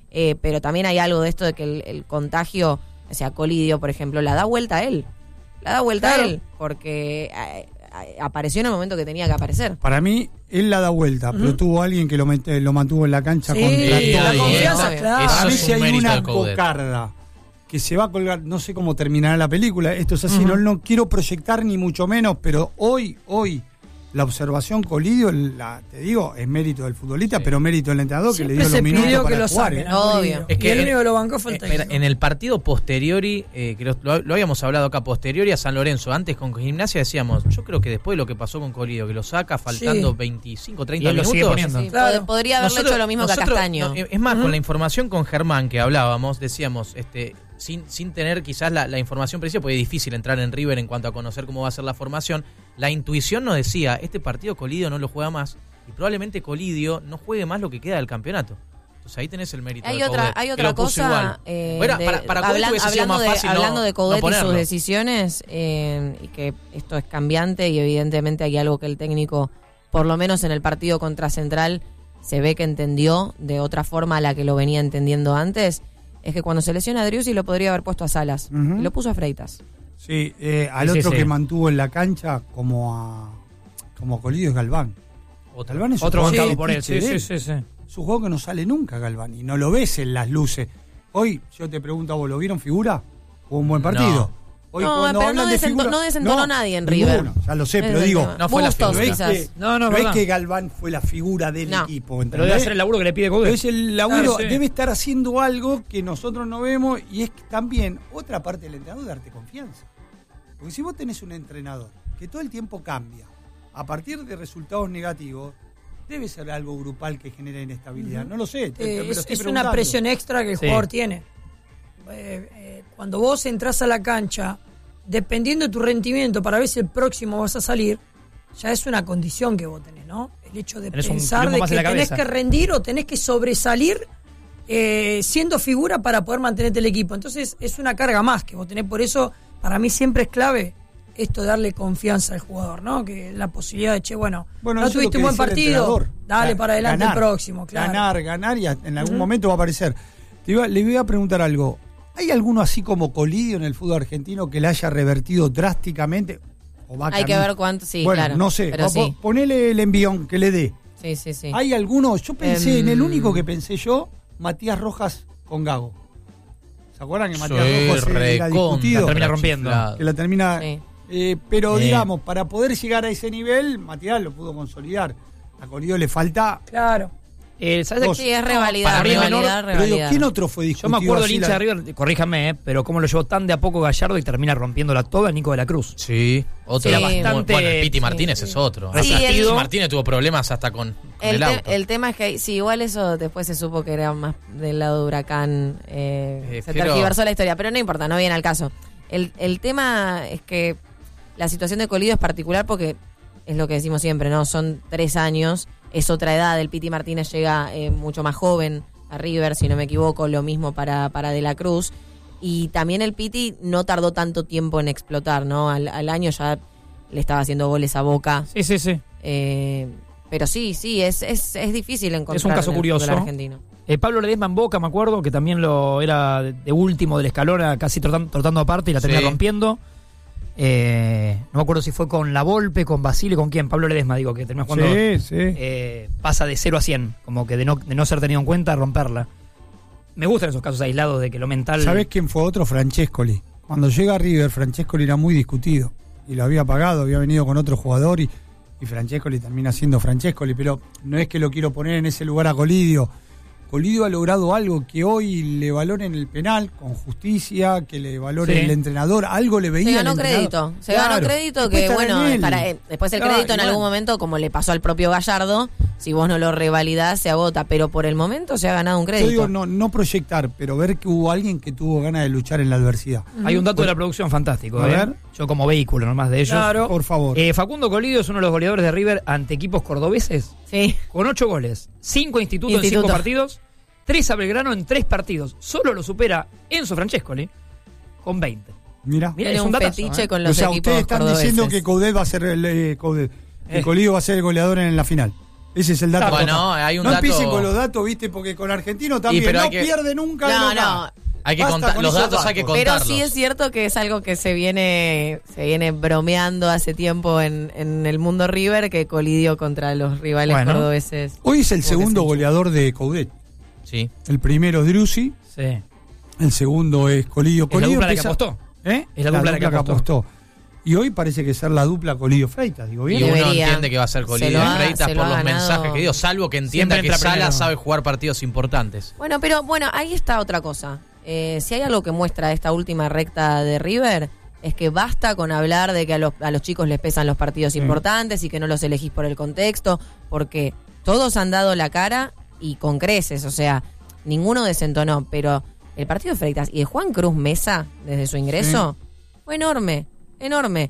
Eh, pero también hay algo de esto de que el, el contagio, o sea, Colidio, por ejemplo, la da vuelta a él. La da vuelta Claro. a él, porque eh, eh, apareció en el momento que tenía que aparecer. Para mí, él la da vuelta, Ujú. pero tuvo alguien que lo, mete- lo mantuvo en la cancha Sí, contra la todo. confianza, Obvio. claro. Eso Para mí, es si un hay mérito una de Coudet. cocarda que se va a colgar, no sé cómo terminará la película, esto es así, Ujú. no, no quiero proyectar ni mucho menos, pero hoy, hoy, la observación Colidio, la, te digo, es mérito del futbolista, Sí. pero mérito del entrenador que le Siempre dio se los minutos pidió que para lo jugar. saquen. ¿eh? a Obvio. Bolivia. Es que y el en- único que lo bancó fue el Eh, técnico. mira, en el partido posteriori, eh, que lo, lo- lo habíamos hablado acá, posteriori a San Lorenzo, antes con Gimnasia decíamos, yo creo que después de lo que pasó con Colidio, que lo saca faltando Sí. veinticinco, Y treinta él lo minutos. sigue poniendo. Sí, Claro. pod- podría haberle Nosotros- hecho lo mismo que a nosotros- Castaño. no, es más, Ujú. con la información con Germán que hablábamos, decíamos, este, sin, sin tener quizás la, la información precisa, porque es difícil entrar en River en cuanto a conocer cómo va a ser la formación, la intuición nos decía, este partido Colidio no lo juega más, y probablemente Colidio no juegue más lo que queda del campeonato. Entonces ahí tenés el mérito Hay de otra, Coudet, hay que otra lo puso cosa, igual. eh, Bueno, de- para, para Coudet hablan- hubiese sido hablando, más de, fácil no- hablando de no Coudet y sus ponerlo. decisiones, eh, y que esto es cambiante y evidentemente hay algo que el técnico, por lo menos en el partido contra Central, se ve que entendió de otra forma a la que lo venía entendiendo antes, es que cuando se lesiona a Driussi lo podría haber puesto a Salas, Ujú. y lo puso a Freitas. Sí, eh, al Sí, otro sí. que mantuvo en la cancha como a como a Colidio es Galván. Otro. Galván es un Otro jugador bancado que por él. piche Sí, de sí, él. sí, sí. Es un juego que no sale nunca, Galván, y no lo ves en las luces. Hoy, yo te pregunto a vos, ¿lo vieron figura? ¿Fue un buen partido? Hoy, No, cuando pero hablan no de desento- figura- no desentonó nadie en River. ninguno, ya lo sé, Ese pero es el digo, tema. no fue la Bustos, figura. no es, quizás. que, No, no, no es verdad. que Galván fue la figura del No. equipo, Pero ¿entendés? debe hacer el laburo que le pide Coudet. Pero es el laburo, Claro, sí. debe estar haciendo algo que nosotros no vemos y es que también otra parte del entrenador darte confianza. Porque si vos tenés un entrenador que todo el tiempo cambia a partir de resultados negativos, debe ser algo grupal que genera inestabilidad. No lo sé. te- te- Eh, me lo es estoy es una preguntando. presión extra que el Sí. jugador tiene. Eh, eh, cuando vos entras a la cancha, dependiendo de tu rendimiento para ver si el próximo vas a salir, ya es una condición que vos tenés, ¿no? El hecho de Tenés un pensar quilombo de más que en la tenés cabeza. que rendir o tenés que sobresalir eh, siendo figura para poder mantenerte el equipo. Entonces es una carga más que vos tenés. Por eso, para mí siempre es clave esto de darle confianza al jugador, ¿no? Que la posibilidad de, che, bueno, Bueno, no eso es lo tuviste que un buen decía el partido, entrenador. dale Ga- para adelante ganar, el próximo, claro. Ganar, ganar y a- en algún Ujú. momento va a aparecer. Te iba- le voy a preguntar algo. ¿Hay alguno así como Colidio en el fútbol argentino que le haya revertido drásticamente? ¿O va a Hay que cambiar? ver cuánto, sí, bueno, claro. no sé, pero va- sí. ponele el envión que le dé. Sí, sí, sí. ¿Hay alguno? Yo pensé en el Em. único que pensé yo, Matías Rojas con Gago. ¿Se acuerdan que Matías Sí, Rojas era recontra discutido? La termina rompiendo. chiflado. Que la termina... Sí. Eh, pero Eh. digamos, para poder llegar a ese nivel, Matías lo pudo consolidar. A Colidio le falta... Claro. Eh, ¿sabes de Dos. qué? Sí, es revalidar, para mí es menor, revalidar, Pero digo, revalidar. ¿quién otro fue Yo discutido me acuerdo del así hincha la- de River, corríjame, eh, pero cómo lo llevó tan de a poco Gallardo y termina rompiéndola toda Nico de la Cruz. Sí, otro. Sí. Muy- Bastante- bueno, el Piti sí, Martínez sí. es otro. Sí, Hasta el- Piti Martínez tuvo problemas hasta con, con el, El, auto. te- el tema es que, sí, igual eso después se supo que era más del lado de Huracán, eh, Eh, se pero- tergiversó la historia, pero no importa, no viene al caso. El, el tema es que la situación de Colidio es particular porque es lo que decimos siempre, ¿no? Son tres años, es otra edad, el Piti Martínez llega eh, mucho más joven a River, si no me equivoco, lo mismo para, para De la Cruz. Y también el Piti no tardó tanto tiempo en explotar, ¿no? Al, al año ya le estaba haciendo goles a Boca. Sí, sí, sí. Eh, pero sí, sí, es, es, es difícil encontrar Es un caso en el curioso. fútbol argentino. Eh, Pablo Ledesma en Boca, me acuerdo, que también lo era de último del escalón, a casi trotando, trotando aparte y la termina Sí. rompiendo. Eh, no me acuerdo si fue con La Volpe, con Basile, con quién. Pablo Ledesma, digo, que terminó jugando. Sí, sí. eh, pasa de cero a cien, como que de no, de no ser tenido en cuenta, romperla. Me gustan esos casos aislados de que lo mental. ¿Sabés quién fue otro? Francescoli. Cuando llega a River, Francescoli era muy discutido. Y lo había pagado, había venido con otro jugador y, y Francescoli termina siendo Francescoli. Pero no es que lo quiero poner en ese lugar a Colidio. Colidio ha logrado algo que hoy le valoren el penal con justicia, que le valore Sí. el entrenador. Algo le veía Se ganó el entrenador. crédito, se Claro. ganó crédito Después que, estará bueno, en él. para, eh, después el Claro, crédito en y algún bueno. momento, como le pasó al propio Gallardo, si vos no lo revalidás, se agota, pero por el momento se ha ganado un Yo crédito. digo, no, no proyectar, pero ver que hubo alguien que tuvo ganas de luchar en la adversidad. Hay un dato de la producción fantástico. A ¿eh? ver. Yo como vehículo nomás de ellos. Claro. Por favor. Eh, Facundo Colidio es uno de los goleadores de River ante equipos cordobeses Sí. con ocho goles, cinco institutos en Instituto. cinco partidos, tres a Belgrano en tres partidos. Solo lo supera Enzo Francescoli con veinte. Mira. Mira, Tiene es un un datazo, fetiche ¿eh? con O los sea, equipos ustedes están cordobeses. diciendo que Coudet va a ser el eh, Coudet, que Eh. Colidio va a ser el goleador en la final. Ese es el dato. Bueno, hay un no dato... empiecen con los datos, ¿viste? Porque con Argentino también no que... pierde nunca. No, de no. Hay que contar, los datos, datos hay que contarlos. Pero sí es cierto que es algo que se viene se viene bromeando hace tiempo en, en el mundo River, que colidió contra los rivales bueno. cordobeses. Hoy es el segundo goleador de Coudet. Sí. El primero es Driussi. Sí. El segundo es Colidio. Es la dupla empieza... la que apostó. ¿Eh? Es la, la dupla, dupla que apostó. apostó. Y hoy parece que ser la dupla Colidio Freitas, digo bien. Y uno Debería. entiende que va a ser Colidio Freitas por los ganado. mensajes que dio, salvo que entienda que Sala primero. sabe jugar partidos importantes. Bueno, pero bueno, ahí está otra cosa. Eh, si hay algo que muestra esta última recta de River, es que basta con hablar de que a los, a los chicos les pesan los partidos sí. importantes y que no los elegís por el contexto, porque todos han dado la cara y con creces, o sea, ninguno desentonó, pero el partido de Freitas y de Juan Cruz Mesa, desde su ingreso, sí. fue enorme, enorme.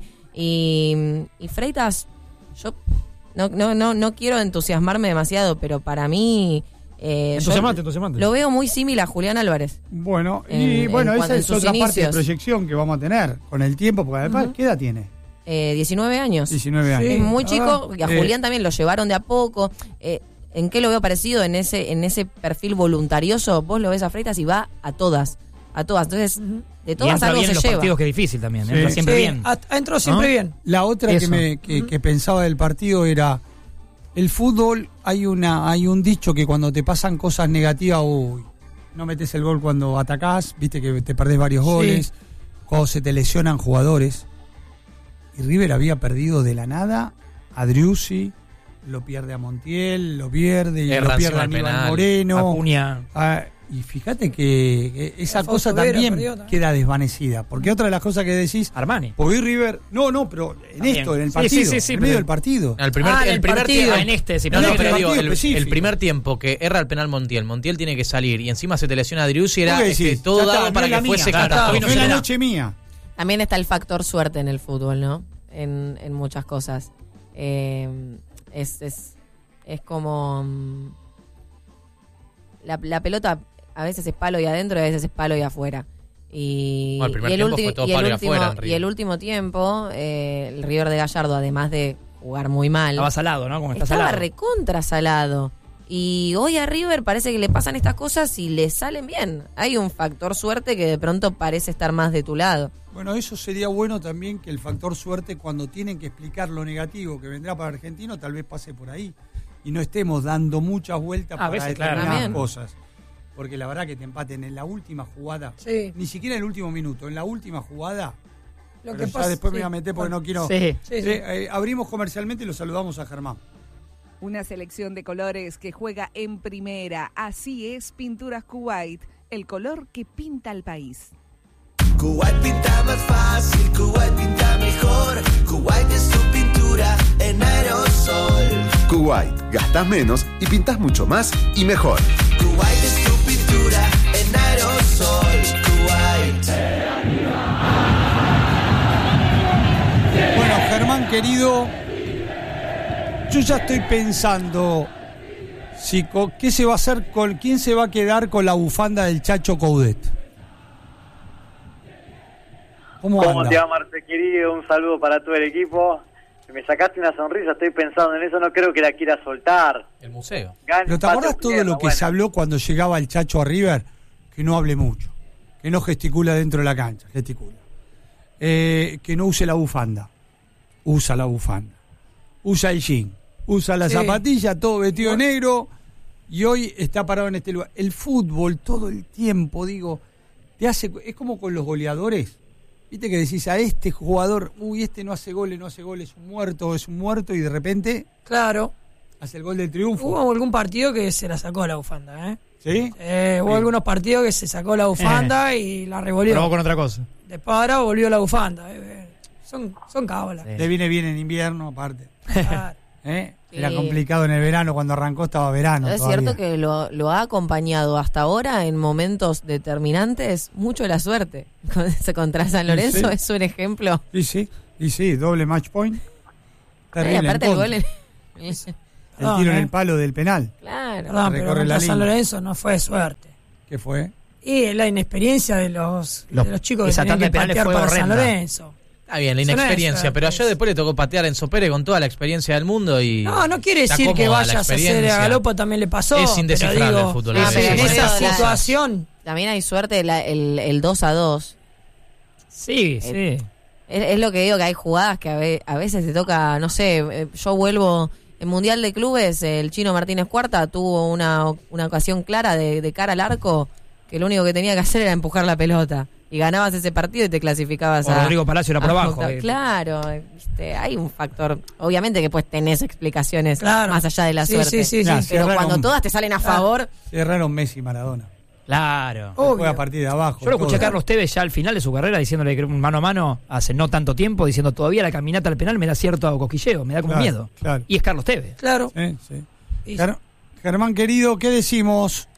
Y, y Freitas, yo no, no, no, no quiero entusiasmarme demasiado, pero para mí... Eh, entusiasmate, entusiasmate. Lo veo muy similar a Julián Álvarez. Bueno, y en, bueno, en esa es otra inicios. parte de proyección que vamos a tener con el tiempo, porque además, uh-huh. ¿qué edad tiene? Eh, diecinueve años. diecinueve años. Es muy chico, ah, y a eh. Julián también lo llevaron de a poco. Eh, ¿En qué lo veo parecido? En ese en ese perfil voluntarioso, vos lo ves a Freitas y va a todas, a todas. Entonces, uh-huh. de todas algo bien se los lleva. partidos, que es difícil también, sí. entra siempre sí. bien. Entró siempre ¿no? bien. La otra Eso. que me que, uh-huh. que pensaba del partido era el fútbol. Hay una hay un dicho que cuando te pasan cosas negativas, uy, no metes el gol cuando atacás, viste que te perdés varios sí. goles, cuando se te lesionan jugadores. Y River había perdido de la nada a Driussi, lo pierde a Montiel, lo pierde y lo pierde a Aníbal Moreno. Acuña. Ah, y fíjate que esa cosa también, también queda desvanecida. Porque otra de las cosas que decís... Armani. Porque River... No, no, pero en también. esto, en el partido. Sí, sí, sí, sí, en medio del partido. El primer, ah, el el primer partido. tiempo. En este, sí. No, no, pero digo, el, el primer tiempo que erra el penal Montiel. Montiel tiene que salir y encima se te lesiona a Driussi. Era que todo dado para que fuese catastrófico. No es la noche mía. También está el factor suerte en el fútbol, ¿no? En, en muchas cosas. Eh, es, es, es como... Um, la, la pelota... A veces es palo y adentro y a veces es palo y afuera. Y, bueno, el, y, el, ulti- y, el, y, último, afuera, y el último tiempo, eh, el River de Gallardo, además de jugar muy mal... Estaba salado, ¿no? Como está estaba salado. recontra salado. Y hoy a River parece que le pasan estas cosas y le salen bien. Hay un factor suerte que de pronto parece estar más de tu lado. Bueno, eso sería bueno también, que el factor suerte, cuando tienen que explicar lo negativo que vendrá para Argentino, tal vez pase por ahí. Y no estemos dando muchas vueltas a para veces, determinadas claro. cosas. Porque la verdad que te empaten en la última jugada, sí. ni siquiera en el último minuto, en la última jugada. Lo pero que ya pasa, después sí. me voy a meter porque no quiero. Sí. Sí, sí. Eh, eh, abrimos comercialmente y lo saludamos a Germán. Una selección de colores que juega en primera. Así es Pinturas Kuwait, el color que pinta el país. Kuwait pinta más fácil, Kuwait pinta mejor. Kuwait es tu pintura en aerosol. Kuwait, gastás menos y pintás mucho más y mejor. Kuwait es tu pintura en aerosol. Kuwait. Bueno, Germán querido, yo ya estoy pensando si co- qué se va a hacer con quién se va a quedar con la bufanda del Chacho Coudet. ¿Cómo, ¿Cómo anda? te va, Marce, querido? Un saludo para todo el equipo. Me sacaste una sonrisa, estoy pensando en eso, no creo que la quiera soltar. El museo. Gan, Pero ¿te acordás todo lo que bueno. se habló cuando llegaba el Chacho a River? Que no hable mucho, que no gesticula dentro de la cancha, gesticula. Eh, que no use la bufanda. Usa la bufanda. Usa el jean. Usa la Sí. zapatilla, todo vestido de negro. Y hoy está parado en este lugar. El fútbol todo el tiempo, digo, te hace, es como con los goleadores. Viste que decís a este jugador, uy, este no hace goles, no hace goles, es un muerto, es un muerto, y de repente Claro. hace el gol del triunfo. Hubo algún partido que se la sacó la bufanda, ¿eh? ¿Sí? Eh, hubo Sí. algunos partidos que se sacó la bufanda Eh. y la revolvió. Probó con otra cosa. Después ahora volvió la bufanda. Eh. Son, son cábalas. Sí. Le viene bien en invierno, aparte. Claro. ¿Eh? Era Sí. complicado en el verano, cuando arrancó estaba verano. Es todavía. cierto que lo, lo ha acompañado hasta ahora en momentos determinantes mucho la suerte. Con ese contra San Lorenzo Sí. es un ejemplo. Y sí, y sí, doble match point. Y Terrible. aparte en el gol contra. en- El No, tiro en eh. el palo del penal. Claro. Perdón, pero Recorre la contra San línea. Lorenzo no fue suerte. ¿Qué fue? Y la inexperiencia de los, Los- de los chicos que esa tenían tanda que de penales patear fue para San horrenda. Lorenzo. Está bien, la Eso no es, inexperiencia, eh, pero es- ayer después le tocó patear a Enzo Pérez con toda la experiencia del mundo y... No, no quiere está decir que cómoda la vayas a hacer a experiencia. Galopa, también le pasó. Es indescifrable pero digo, el fútbol. Ah, es pero en por esa eso la- situación... También hay suerte la- el, el dos a dos. Sí, sí. Es, es lo que digo, que hay jugadas que a, ve- a veces te toca, no sé, eh, yo vuelvo, en Mundial de Clubes, el Chino Martínez Cuarta tuvo una, una ocasión clara de, de cara al arco, que lo único que tenía que hacer era empujar la pelota. Y ganabas ese partido y te clasificabas O a... Rodrigo Palacio era por a abajo, octavos. eh. Claro, viste, hay un factor. Obviamente que pues tenés explicaciones Claro. más allá de la Sí, suerte. sí, sí, Nah, sí. Pero cerraron- cuando todas te salen a favor... Cerraron Messi y Maradona. Claro. Obvio. Juega a partir de abajo. Yo lo escuché a todo. Carlos Tevez ya al final de su carrera diciéndole que un mano a mano hace no tanto tiempo, diciendo todavía la caminata al penal me da cierto cosquilleo, me da como Claro, miedo. claro. Y es Carlos Tevez. Claro. Sí, sí. Y- Ger- Germán querido, ¿qué decimos?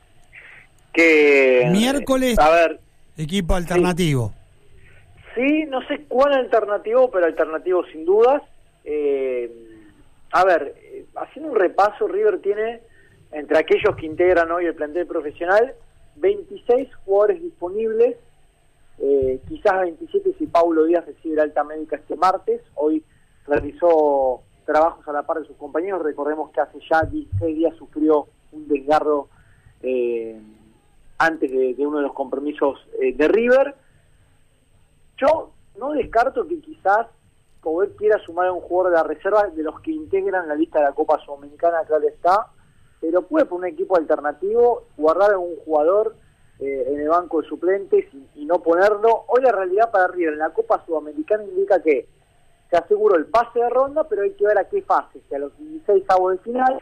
Que Miércoles. A ver, Equipo alternativo. sí, no sé cuál alternativo, pero alternativo sin dudas. Eh, a ver, eh, haciendo un repaso, River tiene, entre aquellos que integran hoy el plantel profesional, veintiséis jugadores disponibles, eh, quizás veintisiete si Paulo Díaz recibe la alta médica este martes. Hoy realizó trabajos a la par de sus compañeros. Recordemos que hace ya dieciséis días sufrió un desgarro eh, antes de, de uno de los compromisos eh, de River. Yo no descarto que quizás Coudet quiera sumar a un jugador de la reserva de los que integran la lista de la Copa Sudamericana, claro está, pero puede por un equipo alternativo guardar a un jugador eh, en el banco de suplentes y, y no ponerlo. Hoy la realidad para River en la Copa Sudamericana indica que se aseguró el pase de ronda, pero hay que ver a qué fase, si a los dieciséis avos de final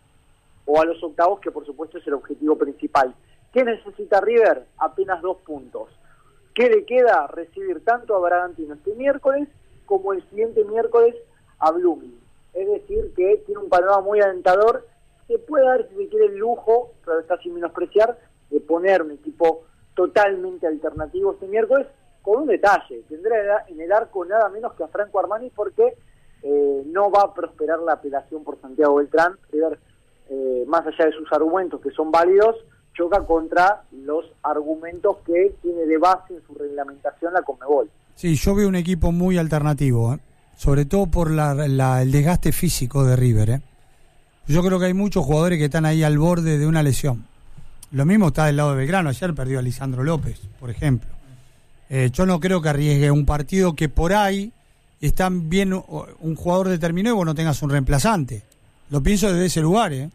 o a los octavos, que por supuesto es el objetivo principal. ¿Qué necesita River? Apenas dos puntos. ¿Qué le queda? Recibir tanto a Bragantino este miércoles como el siguiente miércoles a Blooming. Es decir, que tiene un panorama muy alentador. Se puede dar, si se quiere, el lujo, pero está sin menospreciar, de poner un equipo totalmente alternativo este miércoles, con un detalle. Tendrá en el arco nada menos que a Franco Armani, porque eh, no va a prosperar la apelación por Santiago Beltrán. River, eh, más allá de sus argumentos, que son válidos, choca contra los argumentos que tiene de base en su reglamentación la Conmebol. Sí, yo veo un equipo muy alternativo, ¿eh? Sobre todo por la, la- el desgaste físico de River. ¿eh? Yo creo que hay muchos jugadores que están ahí al borde de una lesión. Lo mismo está del lado de Belgrano. Ayer perdió a Lisandro López, por ejemplo. Eh, yo no creo que arriesgue un partido que por ahí están bien un jugador determinado y vos no tengas un reemplazante. Lo pienso desde ese lugar, ¿eh?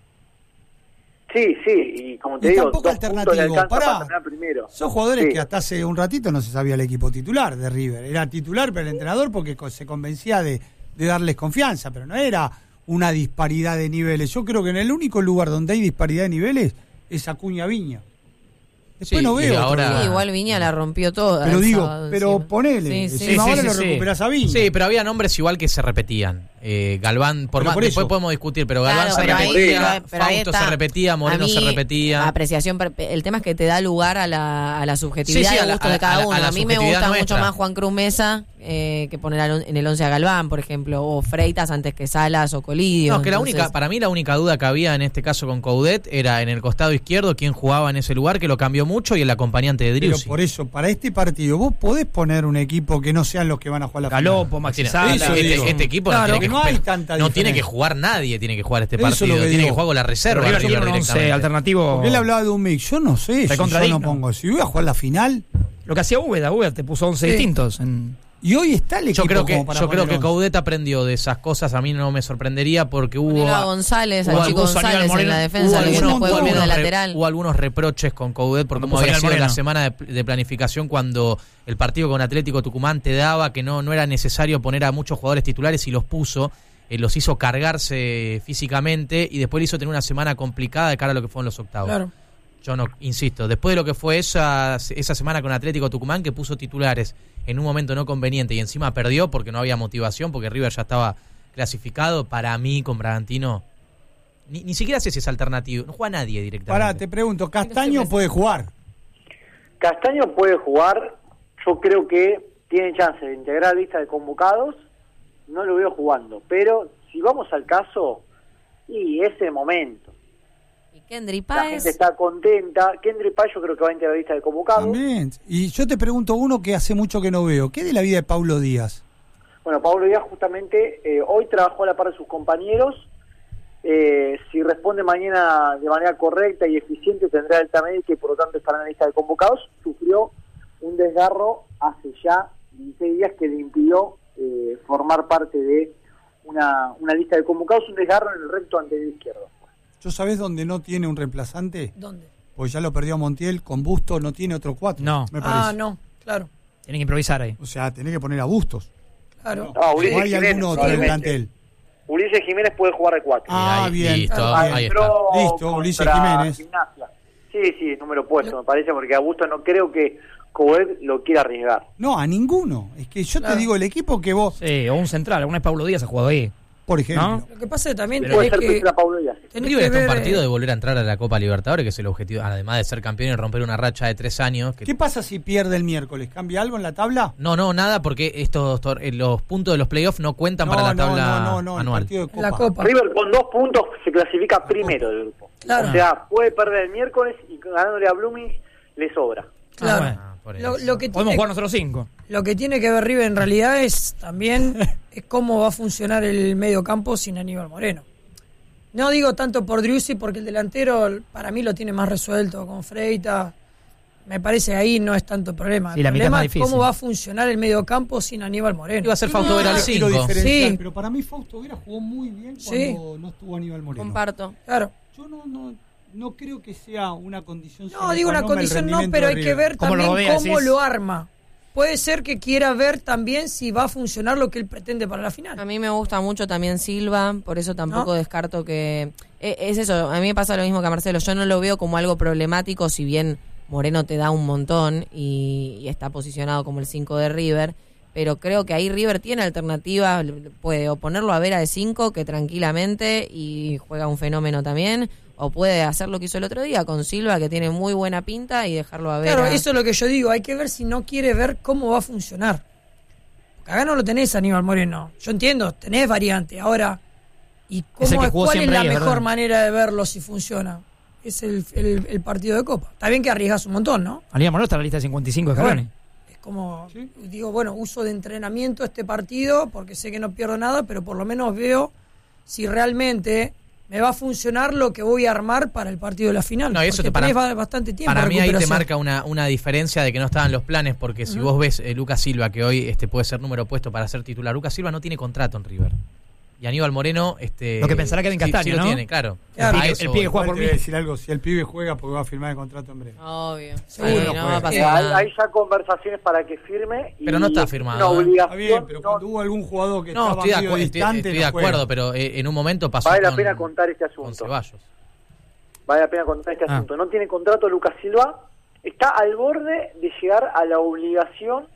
Sí, sí, y como te Y digo, tampoco dos puntos le alternativo, alcanza pará. para terminar primero. Son jugadores Sí. que hasta hace un ratito no se sabía el equipo titular de River. Era titular para el entrenador porque co- se convencía de, de darles confianza, pero no era una disparidad de niveles. Yo creo que en el único lugar donde hay disparidad de niveles es Acuña Viña. Después Sí, no y veo. otro ahora- lugar. Sí, igual Viña la rompió toda. Pero el digo, sábado pero encima. ponele. Sí, sí. encima Sí, sí, ahora sí, lo sí. recuperás a Viña. Sí, pero había nombres igual que se repetían. Eh, Galván, por Pero más, por después eso. podemos discutir, pero Claro, Galván se pero ahí- repetía, pero- pero ahí Fausto está. se repetía, Moreno A mí, se repetía. la apreciación, per- el tema es que te da lugar a la, a la subjetividad Sí, sí, y a al la- gusto a de la- cada a la- uno. a la A mí me subjetividad gusta nuestra. mucho más Juan Cruz Mesa eh, que poner al- en el once a Galván, por ejemplo, o Freitas antes que Salas o Colidio. No, es que la Entonces, única, para mí la única duda que había en este caso con Coudet era en el costado izquierdo quién jugaba en ese lugar, que lo cambió mucho, y el acompañante de Pero Driussi. por eso, para este partido, vos podés poner un equipo que no sean los que van a jugar la Galopo, final. Maxi Tiene- Sala. Eso este, digo. este equipo Claro, no, tiene que, no hay pero tanta no tiene que diferencia. jugar nadie, tiene que jugar este Eso es lo partido, que tiene digo. que jugar con la Pero reserva River River tiene un once directamente. alternativo. Porque él hablaba de un mix. Yo no sé si Recontra yo no digno. pongo. Si voy a jugar la final, Lo que hacía Úbeda, Úbeda te puso once Sí. distintos. En... y hoy está el equipo Yo creo que como para yo creo poner que once. Coudet aprendió de esas cosas, a mí no me sorprendería porque hubo Ponelo a González, hubo al chico algunos- González en Moreno, la hubo defensa, que no algunos, puede hubo volver de algunos re- lateral. hubo algunos reproches con Coudet por Cuando cómo puso había al sido la Moreno. semana de, de planificación cuando el partido con Atlético Tucumán te daba que no, no era necesario poner a muchos jugadores titulares y los puso, eh, los hizo cargarse físicamente y después le hizo tener una semana complicada de cara a lo que fueron los octavos. Claro. Yo no, insisto, después de lo que fue esa, esa semana con Atlético Tucumán, que puso titulares en un momento no conveniente y encima perdió porque no había motivación, porque River ya estaba clasificado, para mí con Bragantino, ni, ni siquiera sé si es alternativo, no juega nadie directamente. Pará, te pregunto, Castaño puede jugar. Castaño puede jugar, yo creo que tiene chance de integrar la lista de convocados, no lo veo jugando, pero si vamos al caso, y ese momento, Y Kendry la gente Páez, está contenta, Kendry Páez yo creo que va a integrar la lista de convocados. También. Y yo te pregunto uno que hace mucho que no veo. ¿Qué de la vida de Paulo Díaz? Bueno, Pablo Díaz justamente eh, hoy trabajó a la par de sus compañeros. Eh, si responde mañana de manera correcta y eficiente tendrá alta médica y por lo tanto estará en la lista de convocados. Sufrió un desgarro hace ya dieciséis días que le impidió eh, formar parte de una, una lista de convocados, un desgarro en el recto anterior izquierdo. ¿Yo sabés dónde no tiene un reemplazante? ¿Dónde? Pues ya lo perdió a Montiel, con Bustos no tiene otro cuatro. No. Me parece. Ah, no, claro. Tienen que improvisar ahí. O sea, tenés que poner a Bustos. Claro. No, ¿O Ulises hay Jiménez, algún otro en el probablemente. plantel? Ulises Jiménez puede jugar de cuatro. Ah, ahí, bien. listo, Ah, ahí bien. está. Listo, Ulises contra Jiménez. Gimnasia. Sí, sí, número puesto, me parece, porque a Augusto no creo que Coet lo quiera arriesgar. No, a ninguno. Es que yo Claro. te digo, el equipo que vos, Sí, o un central. Alguna vez Pablo Díaz ha jugado ahí. por ejemplo, ¿No? Lo que pasa es que también Puede tenés ser que, Priscila Pablo Díaz. tenés River que está un ver, partido eh, de volver a entrar a la Copa Libertadores, que es el objetivo, además de ser campeón y romper una racha de tres años. Que... ¿qué pasa si pierde el miércoles? ¿Cambia algo en la tabla? No, no, nada, porque estos tor- eh, los puntos de los playoffs no cuentan No, para la no, tabla no, no, no, el anual. partido de Copa. la Copa. River con dos puntos se clasifica primero del grupo. Claro. O sea, puede perder el miércoles y ganándole a Blooming le sobra. Claro. bueno. Ah, por Lo, eso. lo que Podemos tiene, jugar nosotros cinco. lo que tiene que ver River en realidad es también es cómo va a funcionar el medio campo sin Aníbal Moreno. No digo tanto por Driussi, porque el delantero para mí lo tiene más resuelto con Freitas. Me parece que ahí no es tanto el problema. Sí, el la mitad problema más es difícil. cómo va a funcionar el medio campo sin Aníbal Moreno. Iba a ser Fausto Vera al No quiero cinco. diferenciar, Sí. pero para mí Fausto Vera jugó muy bien Sí. cuando no estuvo Aníbal Moreno. Comparto. Claro. Yo no, no, no creo que sea una condición. No, sine digo qua una non el condición no, rendimiento pero de hay que River. ver ¿Cómo lo también rodea, cómo decís? lo arma. Puede ser que quiera ver también si va a funcionar lo que él pretende para la final. A mí me gusta mucho también Silva, por eso tampoco ¿No? descarto que... eh, Es eso, a mí me pasa lo mismo que a Marcelo, yo no lo veo como algo problemático, si bien Moreno te da un montón y, y está posicionado como el cinco de River, pero creo que ahí River tiene alternativas, puede o ponerlo a Vera de cinco, que tranquilamente, y juega un fenómeno también, o puede hacer lo que hizo el otro día con Silva, que tiene muy buena pinta, y dejarlo a Vera. Claro, eso es lo que yo digo. Hay que ver si no quiere ver cómo va a funcionar. Porque acá no lo tenés, Aníbal Moreno. Yo entiendo, tenés variante. Ahora, ¿y Es el cómo que es, jugó cuál es siempre la ahí, mejor ¿verdad? manera de verlo si funciona? Es el, el, el partido de Copa. Está bien que arriesgas un montón, ¿no? Aníbal Moreno está en la lista de cincuenta y cinco de Scaloni. Bueno, es como, digo, bueno, uso de entrenamiento este partido porque sé que no pierdo nada, pero por lo menos veo si realmente me va a funcionar lo que voy a armar para el partido de la final. No, y eso porque te- para- tenés ba- bastante tiempo. Para de mí ahí te recuperación. marca una, una diferencia de que no estaban los planes, porque si vos ves eh, Lucas Silva, que hoy este puede ser número puesto para ser titular, Lucas Silva no tiene contrato en River. Y Aníbal Moreno... este Lo que pensará Kevin sí- Castaño, sí lo ¿no? tiene, claro. Claro. A El eso pibe- el pibe voy. juega Igual por te mí. voy a decir algo, si el pibe juega porque va a firmar el contrato en breve. Obvio. Sí, Seguro no juega. va a pasar Eh, hay, nada. hay ya conversaciones para que firme. Y Pero no está es firmado, Una ¿eh? obligación. Está bien, pero no- cuando hubo algún jugador que No, estaba estoy de, medio acu- estoy- distante, estoy no de juega. acuerdo, pero eh, en un momento pasó Vale la con, pena contar este con asunto. Ceballos. Vale la pena contar este Ah. asunto. No tiene contrato Lucas Silva. Está al borde de llegar a la obligación,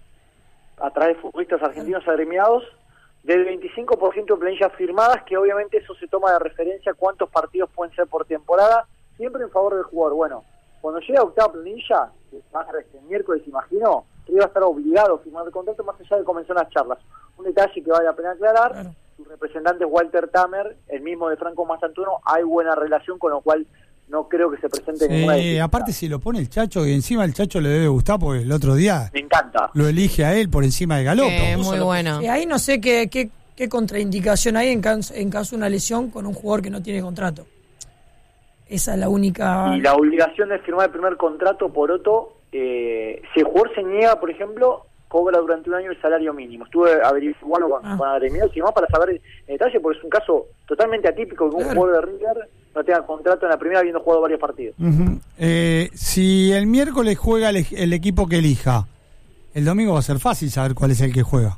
a través de futbolistas argentinos agremiados, del veinticinco por ciento de planillas firmadas, que obviamente eso se toma de referencia cuántos partidos pueden ser por temporada, siempre en favor del jugador. Bueno, cuando llegue a octava planilla, que va a ser este miércoles, imagino, que iba a estar obligado a firmar el contrato más allá de comenzar las charlas. Un detalle que vale la pena aclarar, Claro. su representante es Walter Tamer, el mismo de Franco Mastantuono, hay buena relación, con lo cual no creo que se presente ninguna Sí, dificultad. aparte si lo pone el Chacho, y encima el Chacho le debe gustar porque el otro día Me encanta. lo elige a él por encima de Galopo. Eh, muy bueno. Y ahí no sé qué, qué, qué contraindicación hay en caso, en caso de una lesión con un jugador que no tiene contrato. Esa es la única... Y la obligación de firmar el primer contrato, por otro, eh, si el jugador se niega, por ejemplo, cobra durante un año el salario mínimo. Estuve averiguando con, Ah. con agremiados y demás para saber en detalle, porque es un caso totalmente atípico que un Claro. jugador de River no tenga contrato en la primera habiendo jugado varios partidos. Ujú. Eh, si el miércoles juega el, el equipo que elija, el domingo va a ser fácil saber cuál es el que juega.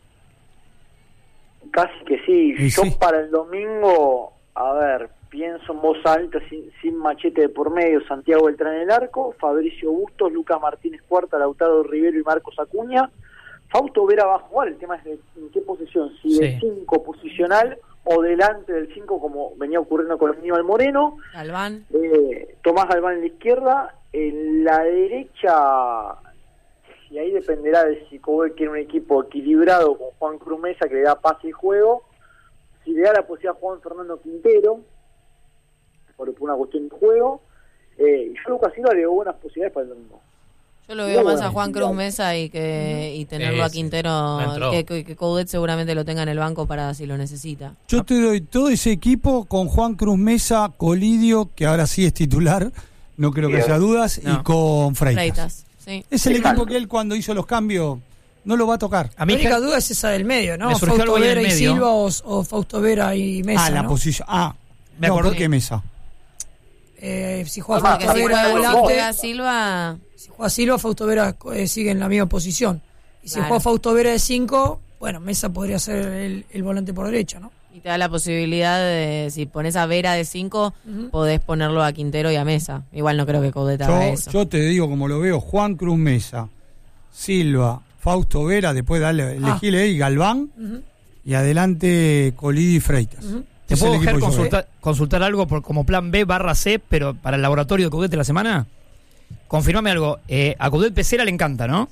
Casi que sí. Y Yo sí. para el domingo, a ver, pienso en voz alta, sin, sin machete de por medio, Santiago Beltrán en el arco, Fabricio Bustos, Lucas Martínez Cuarta, Lautaro Rivero y Marcos Acuña. Fausto Vera va a jugar, el tema es de en qué posición, si Sí. de cinco posicional o delante del cinco como venía ocurriendo con Aníbal Moreno. Galván. Eh, Tomás Galván en la izquierda, en la derecha, y ahí dependerá de si Cobe quiere un equipo equilibrado con Juan Cruz Mesa que le da pase y juego, si le da la posibilidad a Juan Fernando Quintero, por, por una cuestión de juego, eh, y yo a Lucas Silva le doy buenas posibilidades para el domingo. Yo lo veo Muy más a bueno. Juan Cruz Mesa y que y tenerlo Sí, a sí. Quintero, No entró. que, que, que Coudet seguramente lo tenga en el banco para si lo necesita. Yo te doy todo ese equipo con Juan Cruz Mesa, Colidio, que ahora sí es titular, no creo que Bien. haya dudas, No. y con Freitas. Freitas, sí. Es el Exacto. equipo que él cuando hizo los cambios no lo va a tocar. A mí La única que- duda es esa del medio, ¿no? Me surgió Fausto algo ahí en Vera el y medio. Silva o, o Fausto Vera y Mesa, ah, la ¿no? posición. Ah, Me no, acordé. ¿por qué Mesa? Eh, si juega Además, Porque Fausto si Vera de juega, si volante, juega Silva, si juega Silva, Fausto Vera eh, sigue en la misma posición. Y si Claro. juega Fausto Vera de cinco, bueno, Mesa podría ser el, el volante por derecha, ¿no? y te da la posibilidad de, si pones a Vera de cinco, Ujú. podés ponerlo a Quintero y a Mesa. Igual no creo que Coudet haga Yo, eso. yo te digo como lo veo, Juan Cruz Mesa, Silva, Fausto Vera, después dale, elegile ahí Galván, Ujú. y adelante Colidio y Freitas. Ujú. ¿Te Es puedo el dejar equipo que yo veo. consultar, consultar algo por, como plan B barra C, pero para el laboratorio de Coudet de la semana? Confirmame algo. Eh, a Coudet Pesera le encanta, ¿no?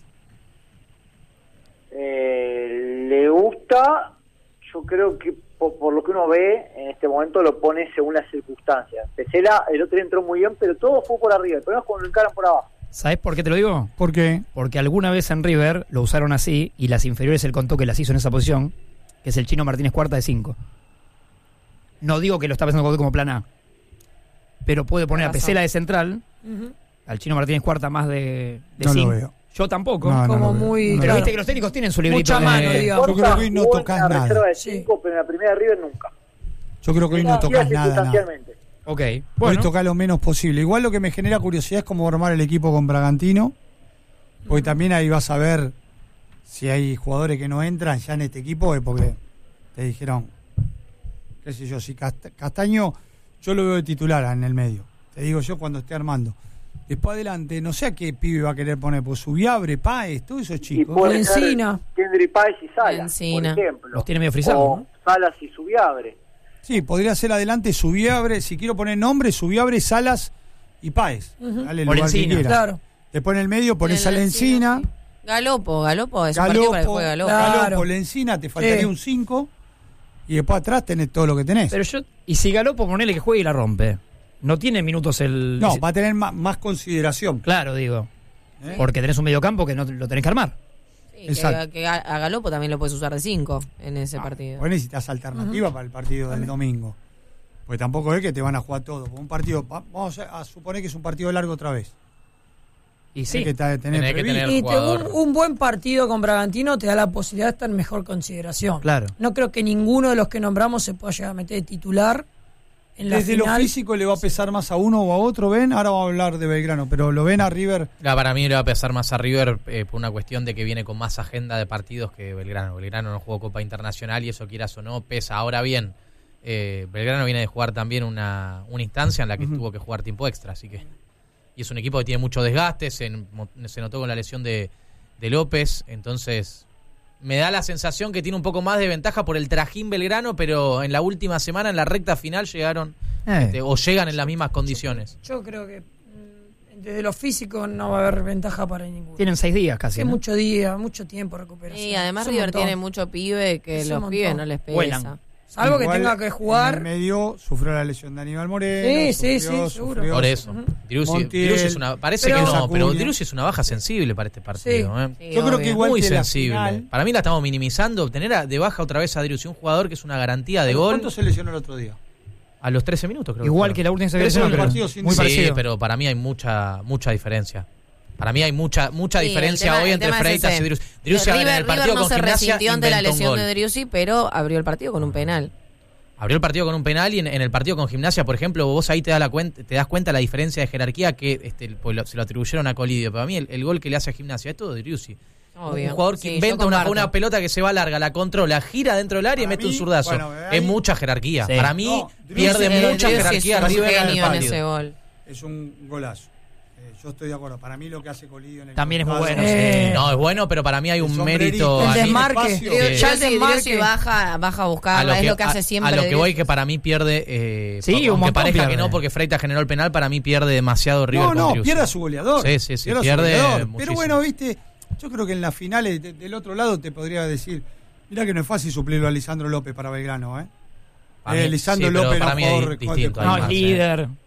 Eh, le gusta, yo creo que por, por lo que uno ve en este momento lo pone según las circunstancias. Pesela el otro día entró muy bien, pero todo fue por arriba, el problema es cuando lo encaran por abajo. ¿Sabes por qué te lo digo? ¿Por qué? Porque alguna vez en River lo usaron así y las inferiores él contó que las hizo en esa posición, que es el Chino Martínez Cuarta de cinco. No digo que lo está pensando Coudet como plan A, pero puede poner a Razón. Pesela de central, Ujú. al Chino Martínez Cuarta más de No lo cinco. veo. Yo tampoco. No, no Como lo veo. muy- No lo Pero veo. viste que los técnicos tienen su librito. Mucha de- mano, digamos. Yo creo que hoy no Jugó en tocas la nada. reserva de Sí. cinco, pero en la primera de River nunca. Yo creo que hoy no Era tocas nada. nada. circunstancialmente. Ok, Hoy bueno. toca lo menos posible. Igual lo que me genera curiosidad es cómo armar el equipo con Bragantino, porque también ahí vas a ver si hay jugadores que no entran ya en este equipo, es porque te dijeron, qué sé yo, si Cast- Castaño, yo lo veo de titular en el medio, te digo yo cuando esté armando. Después adelante, no sé a qué pibe va a querer poner, pues Subiabre, Páez, todos esos Y chicos. puede ser Encina. Kendry Páez y Salas, Encina. por ejemplo. Los tiene medio frisados, O ¿no? Salas y Subiabre. Sí, podría ser adelante Subiabre, si quiero poner nombre, Subiabre, Salas y Páez. Ujú. Dale el O lugar que Lencina. quiera. Claro. Después en el medio ponés a En la Lencina, sí. Galopo, Galopo, es un partido para que Galopo, juegue Galopo. Claro. Galopo, Lencina, te faltaría Sí. un cinco y después atrás tenés todo lo que tenés. Pero yo, y si Galopo ponele que juegue y la rompe. No tiene minutos el. no, va a tener más, más consideración. Claro, digo. ¿eh? Porque tenés un mediocampo que no lo tenés que armar. Sí, Exacto. que, que a a Galopo también lo puedes usar de cinco en ese Ah, partido. Vos necesitas alternativa para el partido del domingo. Pues tampoco es que te van a jugar todo. Porque un partido, va- vamos a, a suponer que es un partido largo otra vez. Y sí. Hay que ta- tener Tenés que previsto. tener- Y El te- un, jugador. un buen partido con Bragantino te da la posibilidad de estar en mejor consideración. Claro. No creo que ninguno de los que nombramos se pueda llegar a meter de titular en la Desde final. lo físico le va a pesar más a uno o a otro, ¿ven? Ahora vamos a hablar de Belgrano, pero lo ven a River. Ah, para mí le va a pesar más a River eh, por una cuestión de que viene con más agenda de partidos que Belgrano. Belgrano no jugó Copa Internacional y eso, quieras o no, pesa. Ahora bien, eh, Belgrano viene de jugar también una, una instancia en la que Ujú. tuvo que jugar tiempo extra, así que... Y es un equipo que tiene mucho desgaste, se, se notó con la lesión de, de López, entonces me da la sensación que tiene un poco más de ventaja por el trajín Belgrano, pero en la última semana, en la recta final, llegaron Eh. este, o llegan en las mismas condiciones. Yo creo que mm, desde lo físico no va a haber ventaja para ninguno. Tienen seis días casi. Es ¿no? mucho día, mucho tiempo de recuperación. Y además Es un River montón. tiene mucho pibe que Es un los montón. pibes no les pesa. Vuelan. Salvo que Igual, tenga que En jugar. el medio sufrió la lesión de Aníbal Moreno. Sí, sí, sufrió, sí, seguro. sufrió. Por eso. Ujú. Driussi, Montiel, Driussi es una, parece pero- que no, pero Acuña. Driussi es una baja sensible para este partido. ¿eh? Sí, Yo creo que obvio. igual Muy que la sensible. final- Para mí la estamos minimizando. Tener a- de baja otra vez a Driussi, un jugador que es una garantía de gol ¿Cuánto se lesionó el otro día? a los trece minutos, creo. Igual fue. que la última Trece selección, del creo. partido sin Muy Sí, parecido. pero para mí hay mucha mucha diferencia. Para mí hay mucha mucha Sí, diferencia el tema- hoy el entre tema es Freitas ese. y Driussi. Driussi a ver, en River, el partido River no con se Gimnasia resintió ante la inventó un lesión gol. de Driussi, pero abrió el partido con un penal. Abrió el partido con un penal y en, en el partido con Gimnasia, por ejemplo, vos ahí te das, la cuenta, te das cuenta la diferencia de jerarquía que este, pues lo- se lo atribuyeron a Colidio. Pero a mí el, el gol que le hace a Gimnasia es todo de Driussi. Obvio. Un jugador que Sí, yo inventa una, comparto. una pelota que se va larga, la controla, gira dentro del área y Para mete un mí, zurdazo. bueno, ahí- es mucha jerarquía. Sí. Para mí No, Driussi- pierde eh, mucha Driussi jerarquía es un River en el genio en ese partido. gol. Es un golazo. Eh, yo estoy de acuerdo. Para mí lo que hace Colidio en el También es muy costado- bueno. Eh, No, es bueno, pero para mí hay El un sombrerito, mérito. el a mí- desmarque. espacio. Digo, Sí. ya el Driussi, desmarque. Driussi baja, baja a a buscarla, es lo que hace siempre. a lo que Driussi. voy que para mí pierde eh, Sí, pa- un aunque montón parezca pierde. que no porque Freitas generó el penal, para mí pierde demasiado River No, con no, Driussi. pierde a su goleador. Sí, sí, sí, a su pierde goleador. Pero muchísimo. bueno, viste, yo creo que en las finales de- del otro lado te podría decir, mirá que no es fácil suplirlo a Lisandro López para Belgrano, ¿eh? Para Eh, mí- Lisandro sí, pero López para era mí un es jugador distinto, de- No, hay es más, eh. líder.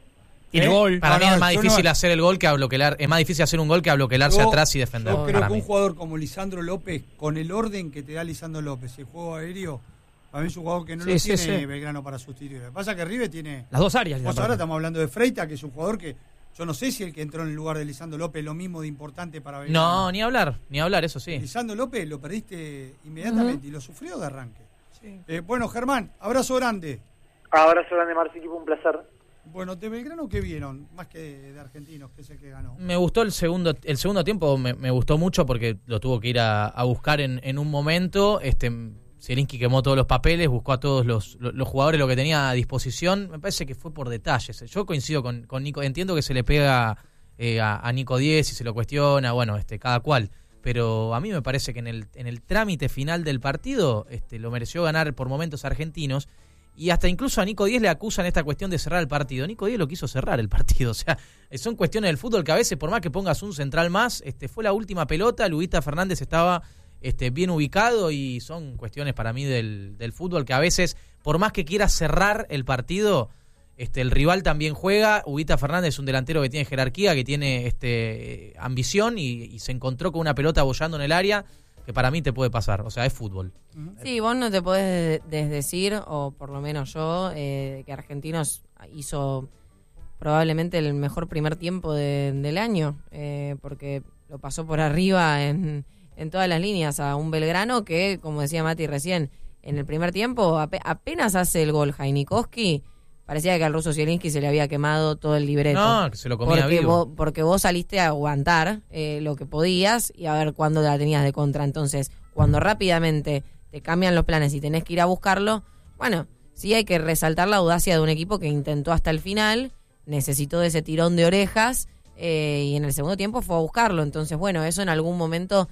Tiene ¿Eh? gol. Para No, mí no, es más yo difícil no- hacer el gol que abloquelar. Es más difícil hacer un gol que abloquelarse Yo- atrás y defender. Yo creo para que mí. un jugador como Lisandro López, con el orden que te da Lisandro López y el juego aéreo, para mí es un jugador que no Sí, lo sí, tiene sí. Belgrano para sustituir. Lo que pasa es que River tiene... Las dos áreas. Vos aparte. ahora estamos hablando de Freita, que es un jugador que yo no sé si el que entró en el lugar de Lisandro López es lo mismo de importante para Belgrano. No, ni hablar, ni hablar, eso sí. Lisandro López lo perdiste inmediatamente Ujú. y lo sufrió de arranque. Sí. Eh, bueno, Germán, abrazo grande. Abrazo grande, Marci, equipo, un placer. Bueno, ¿de Belgrano qué vieron? Más que de, de Argentinos, que es el que ganó. Me gustó el segundo el segundo tiempo, me, me gustó mucho porque lo tuvo que ir a, a buscar en, en un momento. Este Zielinski quemó todos los papeles, buscó a todos los, los, los jugadores lo que tenía a disposición. Me parece que fue por detalles. Yo coincido con, con Nico, entiendo que se le pega eh, a, a Nico Díez y se lo cuestiona, bueno, este cada cual. Pero a mí me parece que en el, en el trámite final del partido este, lo mereció ganar por momentos Argentinos. Y hasta incluso a Nico Díez le acusan esta cuestión de cerrar el partido. Nico Díez lo quiso cerrar el partido. O sea, son cuestiones del fútbol que a veces, por más que pongas un central más, este fue la última pelota. Luguita Fernández estaba este, bien ubicado y son cuestiones para mí del, del fútbol que a veces, por más que quieras cerrar el partido, este, el rival también juega. Luguita Fernández es un delantero que tiene jerarquía, que tiene este, ambición y, y se encontró con una pelota bollando en el área que para mí te puede pasar. O sea, es fútbol. Sí, vos no te podés desdecir, o por lo menos yo, eh, que Argentinos hizo probablemente el mejor primer tiempo de, del año, eh, porque lo pasó por arriba en, en todas las líneas a un Belgrano que, como decía Mati recién, en el primer tiempo ap- apenas hace el gol Jainikowski, parecía que al ruso Zielinski se le había quemado todo el libreto. No, que se lo comía porque vivo. Vos, porque vos saliste a aguantar eh, lo que podías y a ver cuándo la tenías de contra. Entonces, cuando rápidamente te cambian los planes y tenés que ir a buscarlo, bueno, sí hay que resaltar la audacia de un equipo que intentó hasta el final, necesitó de ese tirón de orejas eh, y en el segundo tiempo fue a buscarlo. Entonces, bueno, eso en algún momento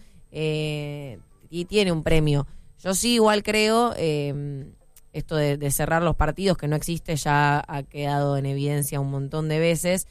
eh, y tiene un premio. Yo sí igual creo... Eh, esto de, de cerrar los partidos, que no existe, ya ha quedado en evidencia un montón de veces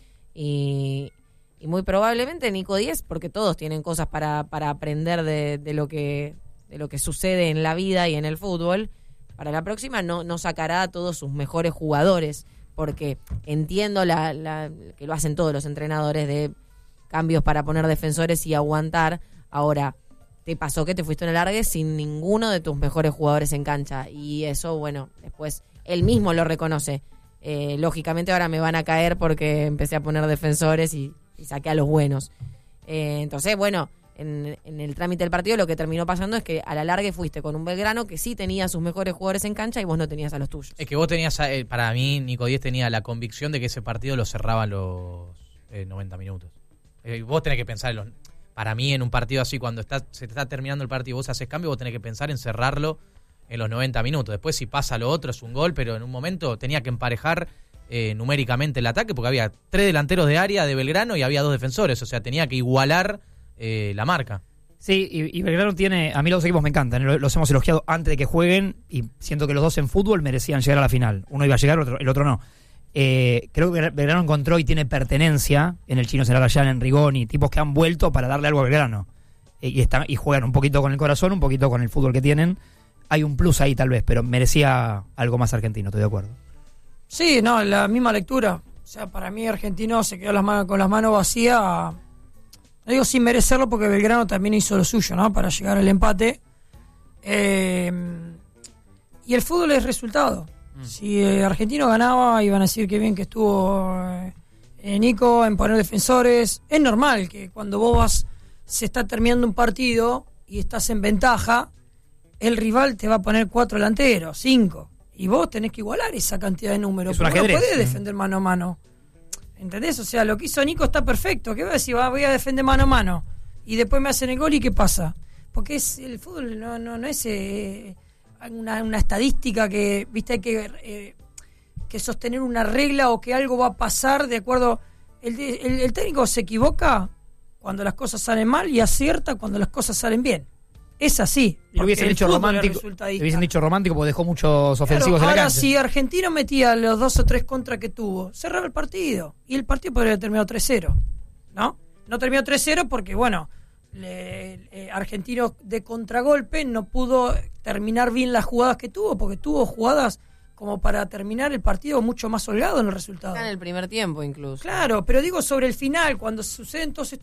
y, y muy probablemente Nico Díez, porque todos tienen cosas para, para aprender de, de lo que de lo que sucede en la vida y en el fútbol, para la próxima no, no sacará a todos sus mejores jugadores, porque entiendo la, la, que lo hacen todos los entrenadores de cambios para poner defensores y aguantar. Ahora, te pasó que te fuiste en el alargue sin ninguno de tus mejores jugadores en cancha. Y eso, bueno, después él mismo lo reconoce. Eh, lógicamente ahora me van a caer porque empecé a poner defensores y, y saqué a los buenos. Eh, entonces, bueno, en, en el trámite del partido lo que terminó pasando es que a la larga fuiste con un Belgrano que sí tenía sus mejores jugadores en cancha y vos no tenías a los tuyos. Es que vos tenías, eh, para mí, Nico Díez tenía la convicción de que ese partido lo cerraba los eh, noventa minutos. Eh, vos tenés que pensar en los... Para mí, en un partido así, cuando está, se te está terminando el partido y vos haces cambio, vos tenés que pensar en cerrarlo en los noventa minutos. Después, si pasa lo otro, es un gol, pero en un momento tenía que emparejar eh, numéricamente el ataque, porque había tres delanteros de área de Belgrano y había dos defensores. O sea, tenía que igualar eh, la marca. Sí, y, y Belgrano tiene... A mí los dos equipos me encantan, ¿eh? los hemos elogiado antes de que jueguen y siento que los dos en fútbol merecían llegar a la final. Uno iba a llegar, el otro, el otro no. Eh, creo que Belgrano encontró y tiene pertenencia en el Chino Celarayán, en Rigoni, tipos que han vuelto para darle algo a Belgrano eh, y, están, y juegan un poquito con el corazón, un poquito con el fútbol que tienen. Hay un plus ahí tal vez, pero merecía algo más argentino, estoy de acuerdo. Sí, no, la misma lectura. O sea, para mí Argentino se quedó las manos, con las manos vacías, no digo sin merecerlo porque Belgrano también hizo lo suyo, ¿no? Para llegar al empate. Eh, y el fútbol es resultado. Si eh, Argentino ganaba, iban a decir que bien que estuvo eh, Nico en poner defensores. Es normal que cuando vos vas, se está terminando un partido y estás en ventaja, el rival te va a poner cuatro delanteros, cinco. Y vos tenés que igualar esa cantidad de números. Es un Porque no ajedrez. podés defender mano a mano. ¿Entendés? O sea, lo que hizo Nico está perfecto. ¿Qué voy a decir? Va, voy a defender mano a mano. Y después me hacen el gol y ¿qué pasa? Porque es el fútbol no, no, no es... Eh, Una, una estadística que, viste, hay que, eh, que sostener una regla o que algo va a pasar de acuerdo. El, el, el técnico se equivoca cuando las cosas salen mal y acierta cuando las cosas salen bien. Es así. Le hubiesen dicho romántico, le hubiesen dicho romántico porque dejó muchos ofensivos Claro, en la ahora cancha. si Argentino metía los dos o tres contras que tuvo, cerraba el partido y el partido podría haber terminado tres cero, ¿no? No terminó tres cero porque, bueno, le, eh, Argentino de contragolpe no pudo terminar bien las jugadas que tuvo, porque tuvo jugadas como para terminar el partido mucho más holgado en el resultado. Está en el primer tiempo incluso. Claro, pero digo sobre el final, cuando suceden todos estos